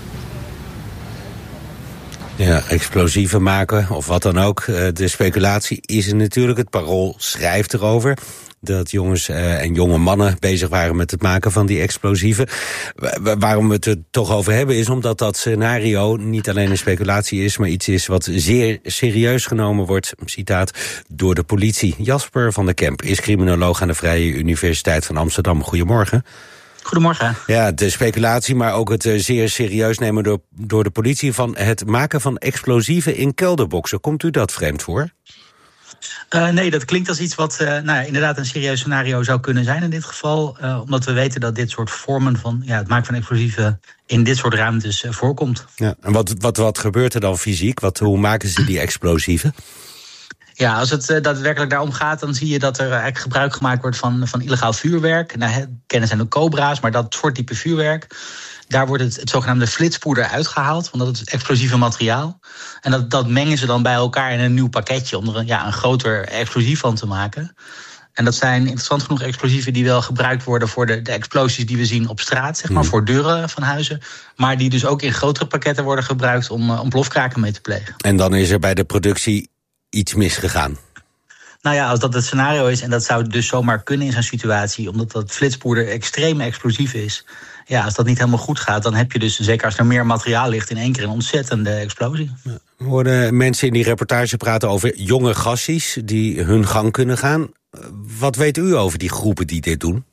Ja, explosieven maken of wat dan ook. De speculatie is er natuurlijk. Het Parool schrijft erover dat jongens en jonge mannen bezig waren met het maken van die explosieven. Waarom we het er toch over hebben is omdat dat scenario niet alleen een speculatie is, maar iets is wat zeer serieus genomen wordt, citaat, door de politie. Jasper van der Kemp is criminoloog aan de Vrije Universiteit van Amsterdam. Goedemorgen. Goedemorgen. Ja, de speculatie, maar ook het zeer serieus nemen door de politie van het maken van explosieven in kelderboxen. Komt u dat vreemd voor? Nee, dat klinkt als iets wat inderdaad een serieus scenario zou kunnen zijn in dit geval. Omdat we weten dat dit soort vormen van het maken van explosieven in dit soort ruimtes voorkomt. Ja, en wat gebeurt er dan fysiek? Hoe maken ze die explosieven? Ja, als het daadwerkelijk daarom gaat, dan zie je dat er eigenlijk gebruik gemaakt wordt van illegaal vuurwerk. Kennen zijn de cobra's, maar dat soort type vuurwerk. Daar wordt het zogenaamde flitspoeder uitgehaald, want dat is explosieve materiaal. En dat mengen ze dan bij elkaar in een nieuw pakketje om er een groter explosief van te maken. En dat zijn interessant genoeg explosieven die wel gebruikt worden voor de explosies die we zien op straat, zeg maar, voor deuren van huizen. Maar die dus ook in grotere pakketten worden gebruikt om plofkraken mee te plegen. En dan is er bij de productie iets misgegaan. Nou ja, als dat het scenario is, en dat zou dus zomaar kunnen in zo'n situatie, omdat dat flitspoeder extreem explosief is. Ja, als dat niet helemaal goed gaat, dan heb je dus, zeker als er meer materiaal ligt, in één keer een ontzettende explosie. Ja. We hoorden mensen in die reportage praten over jonge gassies die hun gang kunnen gaan. Wat weet u over die groepen die dit doen?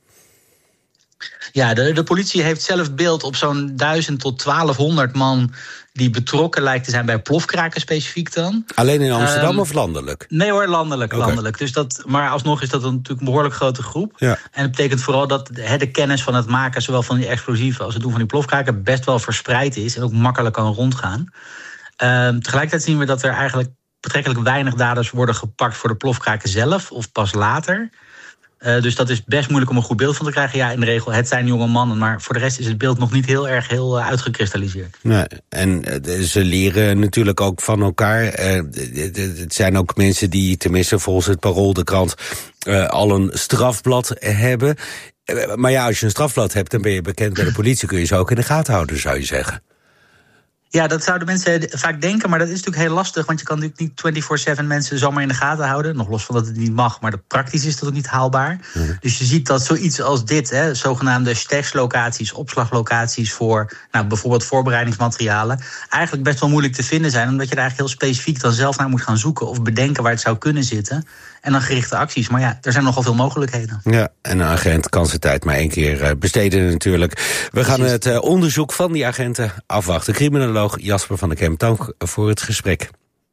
Ja, de politie heeft zelf beeld op zo'n 1000 tot 1200 man die betrokken lijkt te zijn bij plofkraken specifiek dan. Alleen in Amsterdam of landelijk? Nee hoor, landelijk. Dus maar alsnog is dat natuurlijk een behoorlijk grote groep. Ja. En dat betekent vooral dat de kennis van het maken, zowel van die explosieven als het doen van die plofkraken, best wel verspreid is en ook makkelijk kan rondgaan. Tegelijkertijd zien we dat er eigenlijk betrekkelijk weinig daders worden gepakt voor de plofkraken zelf of pas later. Dus dat is best moeilijk om een goed beeld van te krijgen. Ja, in de regel, het zijn jonge mannen, maar voor de rest is het beeld nog niet heel uitgekristalliseerd. Nee, en ze leren natuurlijk ook van elkaar. Het zijn ook mensen die, tenminste volgens het Parool, de krant, al een strafblad hebben. Maar ja, als je een strafblad hebt, dan ben je bekend bij de politie. Kun je ze ook in de gaten houden, zou je zeggen. Ja, dat zouden mensen vaak denken, maar dat is natuurlijk heel lastig. Want je kan natuurlijk niet 24/7 mensen zomaar in de gaten houden. Nog los van dat het niet mag, maar praktisch is dat ook niet haalbaar. Dus je ziet dat zoiets als dit, zogenaamde stashlocaties, opslaglocaties voor bijvoorbeeld voorbereidingsmaterialen, eigenlijk best wel moeilijk te vinden zijn. Omdat je er eigenlijk heel specifiek dan zelf naar moet gaan zoeken of bedenken waar het zou kunnen zitten. En dan gerichte acties. Maar ja, er zijn nogal veel mogelijkheden. Ja, en een agent kan zijn tijd maar 1 keer besteden natuurlijk. We gaan het onderzoek van die agenten afwachten. Criminoloog Jasper van der Kemp, dank voor het gesprek.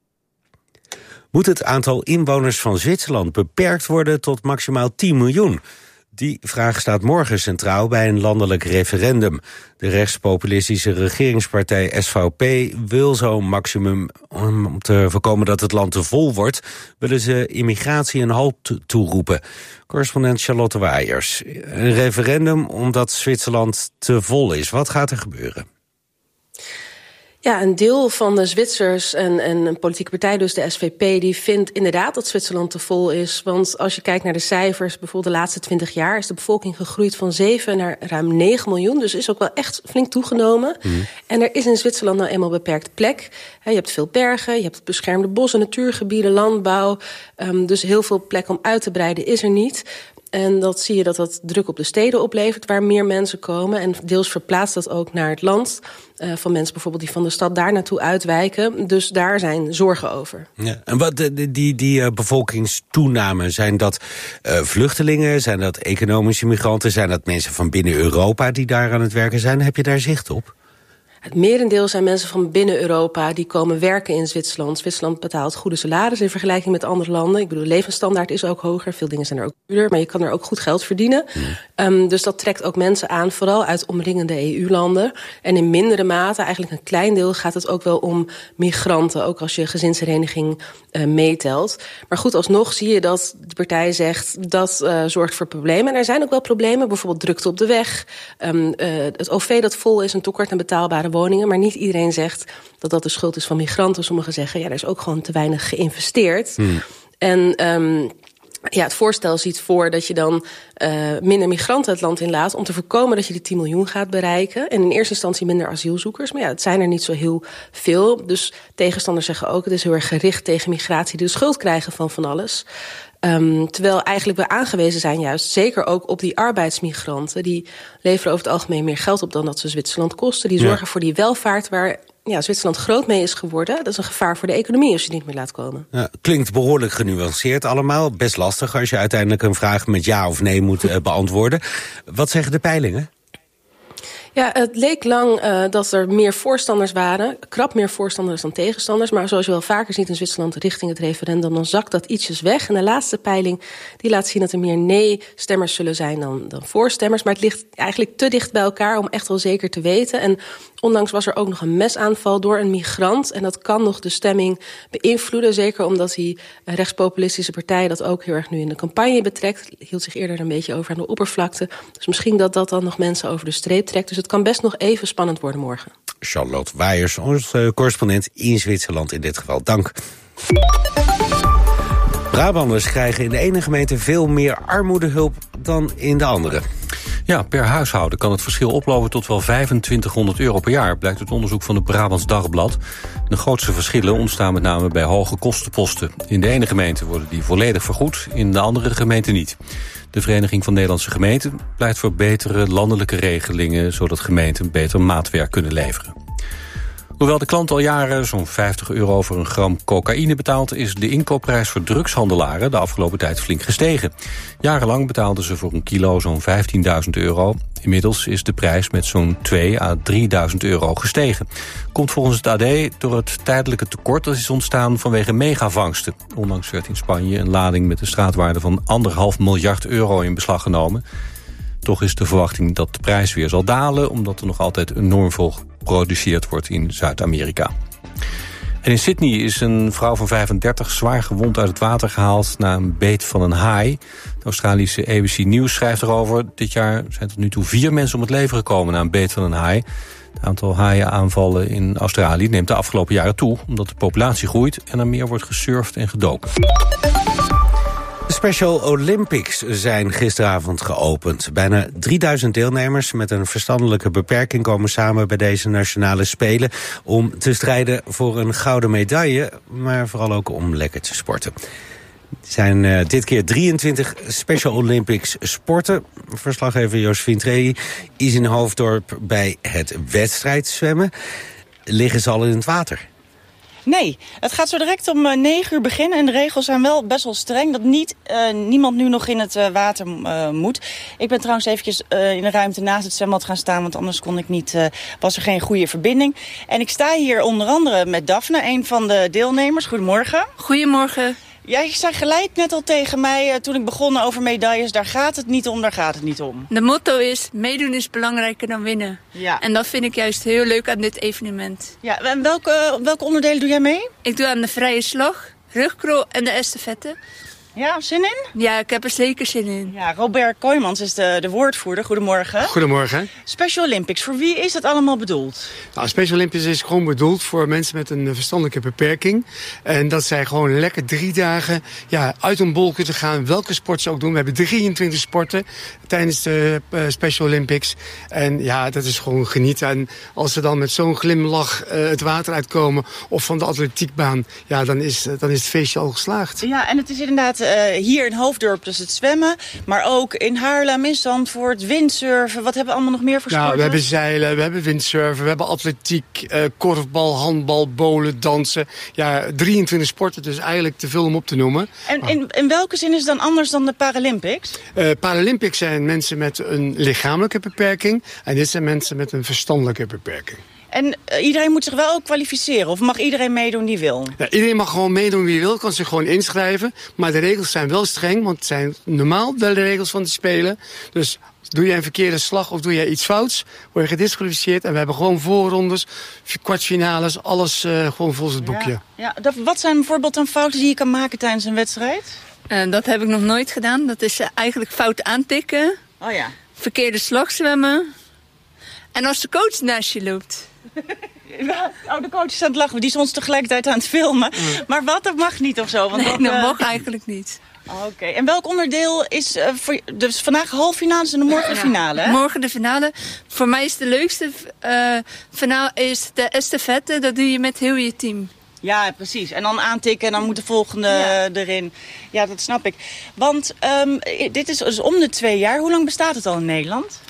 Moet het aantal inwoners van Zwitserland beperkt worden tot maximaal 10 miljoen? Die vraag staat morgen centraal bij een landelijk referendum. De rechtspopulistische regeringspartij SVP wil zo'n maximum. Om te voorkomen dat het land te vol wordt, willen ze immigratie een halt toeroepen. Correspondent Charlotte Waaiers. Een referendum omdat Zwitserland te vol is. Wat gaat er gebeuren? Ja, een deel van de Zwitsers en een politieke partij, dus de SVP, die vindt inderdaad dat Zwitserland te vol is. Want als je kijkt naar de cijfers, bijvoorbeeld de laatste 20 jaar is de bevolking gegroeid van 7 naar ruim 9 miljoen. Dus is ook wel echt flink toegenomen. En er is in Zwitserland nou eenmaal beperkt plek. Je hebt veel bergen, je hebt beschermde bossen, natuurgebieden, landbouw. Dus heel veel plek om uit te breiden is er niet. En dat zie je dat druk op de steden oplevert, waar meer mensen komen. En deels verplaatst dat ook naar het land. Van mensen bijvoorbeeld die van de stad daar naartoe uitwijken. Dus daar zijn zorgen over. Ja, en wat die bevolkingstoename, zijn dat vluchtelingen? Zijn dat economische migranten? Zijn dat mensen van binnen Europa die daar aan het werken zijn? Heb je daar zicht op? Het merendeel zijn mensen van binnen Europa die komen werken in Zwitserland. Zwitserland betaalt goede salarissen in vergelijking met andere landen. Ik bedoel, de levensstandaard is ook hoger. Veel dingen zijn er ook duurder, maar je kan er ook goed geld verdienen. Dus dat trekt ook mensen aan, vooral uit omringende EU-landen. En in mindere mate, eigenlijk een klein deel, gaat het ook wel om migranten. Ook als je gezinshereniging meetelt. Maar goed, alsnog zie je dat de partij zegt dat zorgt voor problemen. En er zijn ook wel problemen, bijvoorbeeld drukte op de weg. Het OV dat vol is, een tekort aan betaalbare woningen. Maar niet iedereen zegt dat dat de schuld is van migranten. Sommigen zeggen, ja, er is ook gewoon te weinig geïnvesteerd. En het voorstel ziet voor dat je dan minder migranten het land inlaat om te voorkomen dat je de 10 miljoen gaat bereiken. En in eerste instantie minder asielzoekers. Maar ja, het zijn er niet zo heel veel. Dus tegenstanders zeggen ook, het is heel erg gericht tegen migratie die de schuld krijgen van alles. Terwijl eigenlijk we aangewezen zijn juist zeker ook op die arbeidsmigranten. Die leveren over het algemeen meer geld op dan dat ze Zwitserland kosten. Die zorgen voor die welvaart waar Zwitserland groot mee is geworden. Dat is een gevaar voor de economie als je niet meer laat komen. Ja, klinkt behoorlijk genuanceerd allemaal. Best lastig als je uiteindelijk een vraag met ja of nee moet beantwoorden. Wat zeggen de peilingen? Ja, het leek lang dat er meer voorstanders waren. Krap meer voorstanders dan tegenstanders. Maar zoals je wel vaker ziet in Zwitserland richting het referendum, dan zakt dat ietsjes weg. En de laatste peiling die laat zien dat er meer nee-stemmers zullen zijn dan voorstemmers. Maar het ligt eigenlijk te dicht bij elkaar om echt wel zeker te weten. En ondanks was er ook nog een mesaanval door een migrant. En dat kan nog de stemming beïnvloeden. Zeker omdat die rechtspopulistische partij dat ook heel erg nu in de campagne betrekt. Hield zich eerder een beetje over aan de oppervlakte. Dus misschien dat dan nog mensen over de streep trekt. Dus het kan best nog even spannend worden morgen. Charlotte Wijers, onze correspondent in Zwitserland in dit geval. Dank. Brabanders krijgen in de ene gemeente veel meer armoedehulp dan in de andere. Ja, per huishouden kan het verschil oplopen tot wel 2500 euro per jaar, blijkt uit onderzoek van het Brabants Dagblad. De grootste verschillen ontstaan met name bij hoge kostenposten. In de ene gemeente worden die volledig vergoed, in de andere gemeente niet. De Vereniging van Nederlandse Gemeenten pleit voor betere landelijke regelingen, zodat gemeenten beter maatwerk kunnen leveren. Hoewel de klant al jaren zo'n 50 euro voor een gram cocaïne betaalt, is de inkoopprijs voor drugshandelaren de afgelopen tijd flink gestegen. Jarenlang betaalden ze voor een kilo zo'n 15.000 euro. Inmiddels is de prijs met zo'n 2.000 à 3.000 euro gestegen. Komt volgens het AD door het tijdelijke tekort dat is ontstaan vanwege megavangsten. Onlangs werd in Spanje een lading met een straatwaarde van 1,5 miljard euro in beslag genomen. Toch is de verwachting dat de prijs weer zal dalen, omdat er nog altijd enorm veel geproduceerd wordt in Zuid-Amerika. En in Sydney is een vrouw van 35 zwaar gewond uit het water gehaald na een beet van een haai. De Australische ABC News schrijft erover. Dit jaar zijn tot nu toe 4 mensen om het leven gekomen na een beet van een haai. Het aantal haaienaanvallen in Australië neemt de afgelopen jaren toe, omdat de populatie groeit en er meer wordt gesurfd en gedoken. De Special Olympics zijn gisteravond geopend. Bijna 3000 deelnemers met een verstandelijke beperking komen samen bij deze nationale spelen om te strijden voor een gouden medaille, maar vooral ook om lekker te sporten. Er zijn dit keer 23 Special Olympics sporten. Verslaggever Josephine Trey is in Hoofddorp bij het wedstrijdzwemmen. Liggen ze al in het water? Nee, het gaat zo direct om 9 uur beginnen en de regels zijn wel best wel streng dat niemand nu nog in het water moet. Ik ben trouwens eventjes in de ruimte naast het zwembad gaan staan, want anders kon ik niet, was er geen goede verbinding. En ik sta hier onder andere met Daphne, een van de deelnemers. Goedemorgen. Goedemorgen. Jij zei gelijk net al tegen mij toen ik begon over medailles, daar gaat het niet om, daar gaat het niet om. De motto is, meedoen is belangrijker dan winnen. Ja. En dat vind ik juist heel leuk aan dit evenement. Ja, en welke onderdelen doe jij mee? Ik doe aan de vrije slag, rugcrawl en de estafette. Ja, zin in? Ja, ik heb er zeker zin in. Ja, Robert Kooijmans is de woordvoerder. Goedemorgen. Goedemorgen. Special Olympics, voor wie is dat allemaal bedoeld? Nou, Special Olympics is gewoon bedoeld voor mensen met een verstandelijke beperking. En dat zij gewoon lekker 3 dagen uit hun bol kunnen gaan, welke sport ze ook doen. We hebben 23 sporten tijdens de Special Olympics. En ja, dat is gewoon genieten. En als ze dan met zo'n glimlach het water uitkomen of van de atletiekbaan, ja, dan is het feestje al geslaagd. Ja, en het is inderdaad hier in Hoofddorp dus het zwemmen, maar ook in Haarlem, in Zandvoort, windsurfen. Wat hebben we allemaal nog meer voor sporten? Nou, we hebben zeilen, we hebben windsurfen, we hebben atletiek, korfbal, handbal, bowlen, dansen. Ja, 23 sporten, dus eigenlijk te veel om op te noemen. En in welke zin is het dan anders dan de Paralympics? Paralympics zijn mensen met een lichamelijke beperking en dit zijn mensen met een verstandelijke beperking. En iedereen moet zich wel ook kwalificeren? Of mag iedereen meedoen die wil? Ja, iedereen mag gewoon meedoen wie wil, kan zich gewoon inschrijven. Maar de regels zijn wel streng, want het zijn normaal wel de regels van de Spelen. Dus doe je een verkeerde slag of doe je iets fouts, word je gedisqualificeerd. En we hebben gewoon voorrondes, kwartfinales, alles gewoon volgens het boekje. Ja, wat zijn bijvoorbeeld dan fouten die je kan maken tijdens een wedstrijd? Dat heb ik nog nooit gedaan. Dat is eigenlijk fout aantikken. Oh ja. Verkeerde slag zwemmen. En als de coach naast je loopt. De coach is aan het lachen, die is ons tegelijkertijd aan het filmen. Maar wat, dat mag niet of zo? Want dat mag eigenlijk niet. Oké. En welk onderdeel is dus vandaag halffinale en morgen de finale? Hè? Morgen de finale. Voor mij is de leukste finale is de estafette. Dat doe je met heel je team. Ja, precies. En dan aantikken en dan moet de volgende erin. Ja, dat snap ik. Want dit is dus om de 2 jaar. Hoe lang bestaat het al in Nederland?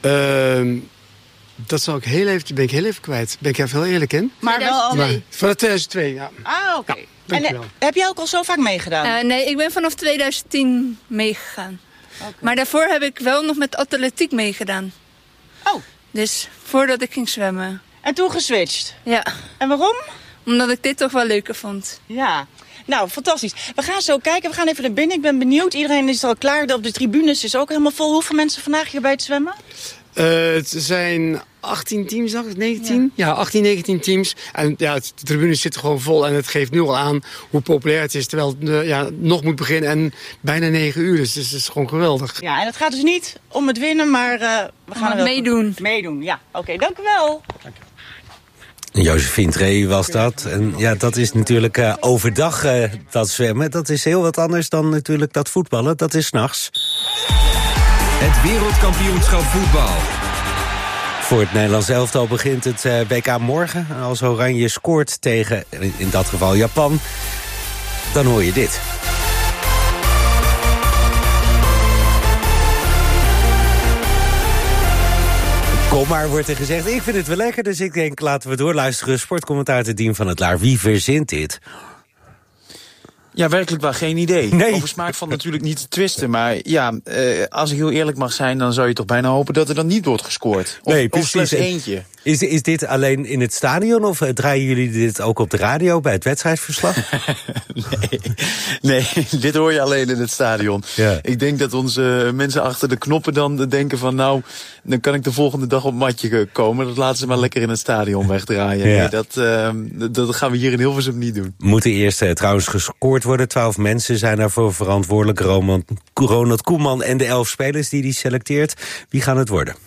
Dat ben ik heel even kwijt. Ben ik even heel eerlijk in. Maar wel al van 2002, ja. Ah, oké. Ja, en heb jij ook al zo vaak meegedaan? Nee, ik ben vanaf 2010 meegegaan. Okay. Maar daarvoor heb ik wel nog met atletiek meegedaan. Oh. Dus voordat ik ging zwemmen. En toen geswitcht? Ja. En waarom? Omdat ik dit toch wel leuker vond. Ja. Nou, fantastisch. We gaan zo kijken. We gaan even naar binnen. Ik ben benieuwd. Iedereen is al klaar. Op de tribunes is ook helemaal vol. Hoeveel mensen vandaag hier bij het zwemmen? Het zijn 18 teams, 19? Ja, 18, 19 teams. En ja, de tribunes zitten gewoon vol. En het geeft nu al aan hoe populair het is. Terwijl het nog moet beginnen en bijna 9 uur. Dus het is gewoon geweldig. Ja, en het gaat dus niet om het winnen, maar we gaan er wel meedoen. Meedoen, ja. Oké, dank u wel. Josephine Trey was dat. En ja, dat is natuurlijk overdag dat zwemmen. Dat is heel wat anders dan natuurlijk dat voetballen. Dat is 's nachts. Het wereldkampioenschap voetbal. Voor het Nederlands elftal begint het WK morgen. Als Oranje scoort tegen, in dat geval Japan, dan hoor je dit. Kom maar, wordt er gezegd. Ik vind het wel lekker, dus ik denk, laten we doorluisteren. Sportcommentator Dien van het Laar. Wie verzint dit? Ja, werkelijk wel geen idee. Nee. Over smaak van natuurlijk niet te twisten. Maar ja, als ik heel eerlijk mag zijn, dan zou je toch bijna hopen dat er dan niet wordt gescoord. Of slechts eentje. Is dit alleen in het stadion of draaien jullie dit ook op de radio bij het wedstrijdverslag? Nee, dit hoor je alleen in het stadion. Ja. Ik denk dat onze mensen achter de knoppen dan denken van nou, dan kan ik de volgende dag op matje komen. Dat laten ze maar lekker in het stadion wegdraaien. Ja. Nee, dat gaan we hier in Hilversum niet doen. Moeten eerst trouwens gescoord worden. 12 mensen zijn daarvoor verantwoordelijk. Ronald Koeman en de 11 spelers die selecteert. Wie gaan het worden?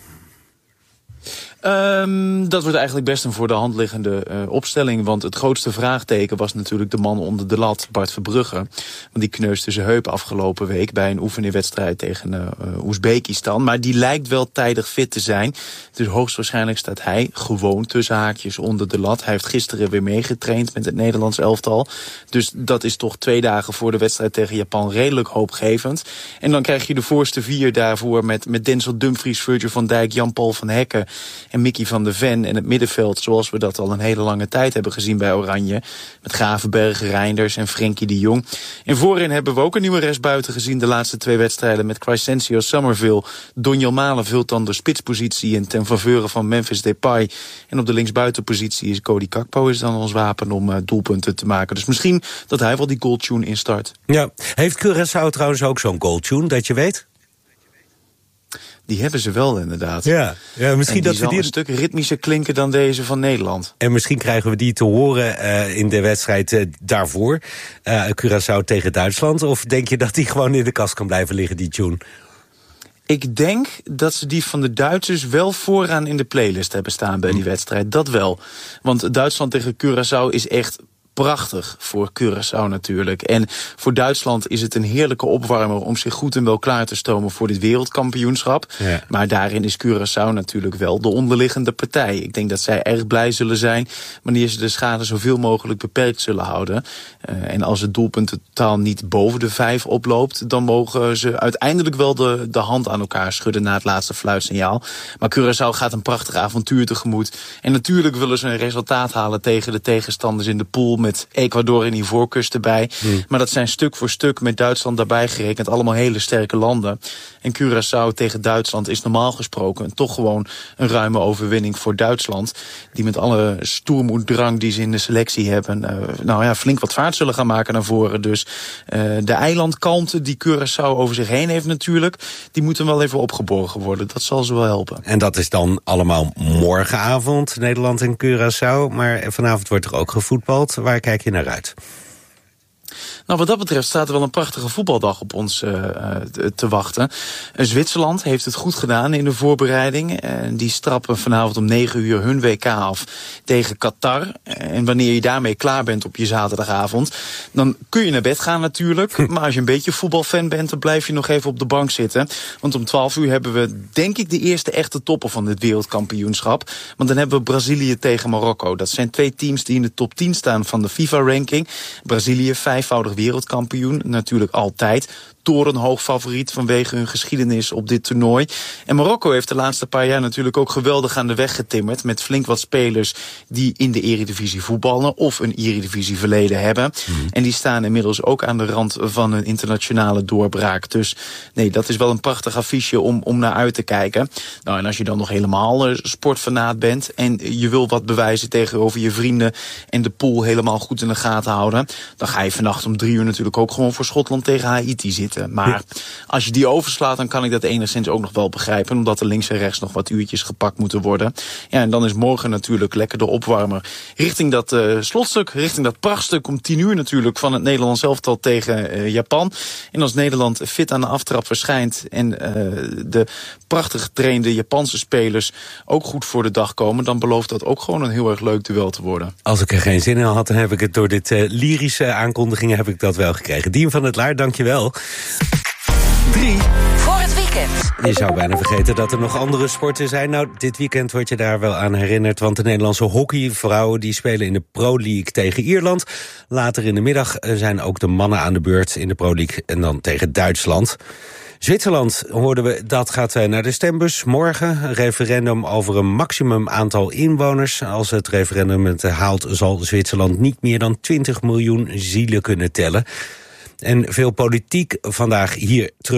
Dat wordt eigenlijk best een voor de hand liggende opstelling. Want het grootste vraagteken was natuurlijk de man onder de lat, Bart Verbrugge. Want die kneusde zijn heup afgelopen week bij een oefenwedstrijd tegen Oezbekistan. Maar die lijkt wel tijdig fit te zijn. Dus hoogstwaarschijnlijk staat hij gewoon tussen haakjes onder de lat. Hij heeft gisteren weer meegetraind met het Nederlands elftal. Dus dat is toch 2 dagen voor de wedstrijd tegen Japan redelijk hoopgevend. En dan krijg je de voorste 4 daarvoor met Denzel Dumfries, Virgil van Dijk, Jan-Paul van Hekken en Mickey van der Ven en het middenveld zoals we dat al een hele lange tijd hebben gezien bij Oranje. Met Gravenberg, Reinders en Frenkie de Jong. En voorin hebben we ook een nieuwe restbuiten gezien de laatste 2 wedstrijden met Crescencio Summerville. Donjel Malen vult dan de spitspositie in ten faveur van Memphis Depay. En op de linksbuitenpositie is Cody Gakpo is dan ons wapen om doelpunten te maken. Dus misschien dat hij wel die goaltune instart. Ja, heeft Curaçao trouwens ook zo'n goaltune dat je weet? Die hebben ze wel inderdaad. Ja, misschien dat zal een stuk ritmischer klinken dan deze van Nederland. En misschien krijgen we die te horen in de wedstrijd daarvoor. Curaçao tegen Duitsland. Of denk je dat die gewoon in de kast kan blijven liggen, die tune? Ik denk dat ze die van de Duitsers wel vooraan in de playlist hebben staan bij die wedstrijd. Dat wel. Want Duitsland tegen Curaçao is echt prachtig voor Curaçao natuurlijk. En voor Duitsland is het een heerlijke opwarmer om zich goed en wel klaar te stomen voor dit wereldkampioenschap. Ja. Maar daarin is Curaçao natuurlijk wel de onderliggende partij. Ik denk dat zij erg blij zullen zijn wanneer ze de schade zoveel mogelijk beperkt zullen houden. En als het doelpuntentotaal niet boven de 5 oploopt, dan mogen ze uiteindelijk wel de hand aan elkaar schudden na het laatste fluitsignaal. Maar Curaçao gaat een prachtig avontuur tegemoet. En natuurlijk willen ze een resultaat halen tegen de tegenstanders in de pool met Ecuador en Ivoorkust erbij. Maar dat zijn stuk voor stuk met Duitsland daarbij gerekend allemaal hele sterke landen. En Curaçao tegen Duitsland is normaal gesproken toch gewoon een ruime overwinning voor Duitsland. Die met alle stoermoeddrang die ze in de selectie hebben, flink wat vaart zullen gaan maken naar voren. Dus de eilandkalmte die Curaçao over zich heen heeft natuurlijk, die moeten wel even opgeborgen worden. Dat zal ze wel helpen. En dat is dan allemaal morgenavond, Nederland en Curaçao. Maar vanavond wordt er ook gevoetbald. Waar kijk je naar uit? Nou, wat dat betreft staat er wel een prachtige voetbaldag op ons te wachten. Zwitserland heeft het goed gedaan in de voorbereiding. Die strappen vanavond om 9 uur hun WK af tegen Qatar. En wanneer je daarmee klaar bent op je zaterdagavond, dan kun je naar bed gaan natuurlijk. Maar als je een beetje voetbalfan bent, dan blijf je nog even op de bank zitten. Want om 12 uur hebben we, denk ik, de eerste echte toppen van dit wereldkampioenschap. Want dan hebben we Brazilië tegen Marokko. Dat zijn 2 teams die in de top 10 staan van de FIFA-ranking. Brazilië, 5-voudig wereldkampioen, natuurlijk altijd. torenhoog favoriet vanwege hun geschiedenis op dit toernooi. En Marokko heeft de laatste paar jaar natuurlijk ook geweldig aan de weg getimmerd met flink wat spelers die in de Eredivisie voetballen of een Eredivisie verleden hebben. En die staan inmiddels ook aan de rand van een internationale doorbraak. Dus nee, dat is wel een prachtig affiche om naar uit te kijken. Nou, en als je dan nog helemaal sportfanaat bent en je wil wat bewijzen tegenover je vrienden en de pool helemaal goed in de gaten houden, dan ga je vannacht om 3 uur natuurlijk ook gewoon voor Schotland tegen Haiti zitten. Maar als je die overslaat, dan kan ik dat enigszins ook nog wel begrijpen, omdat er links en rechts nog wat uurtjes gepakt moeten worden. Ja, en dan is morgen natuurlijk lekker de opwarmer richting dat slotstuk, richting dat prachtstuk om 10 uur natuurlijk van het Nederlands elftal tegen Japan. En als Nederland fit aan de aftrap verschijnt en de prachtig getrainde Japanse spelers ook goed voor de dag komen, dan belooft dat ook gewoon een heel erg leuk duel te worden. Als ik er geen zin in had, dan heb ik het door dit lyrische aankondigingen heb ik dat wel gekregen. Dien van het Laar, dankjewel. 3. Voor het weekend. Je zou bijna vergeten dat er nog andere sporten zijn. Nou, dit weekend word je daar wel aan herinnerd, want de Nederlandse hockeyvrouwen die spelen in de Pro League tegen Ierland. Later in de middag zijn ook de mannen aan de beurt in de Pro League en dan tegen Duitsland. Zwitserland, hoorden we, dat gaat naar de stembus. Morgen een referendum over een maximum aantal inwoners. Als het referendum het haalt, zal Zwitserland niet meer dan 20 miljoen zielen kunnen tellen. En veel politiek vandaag hier terug.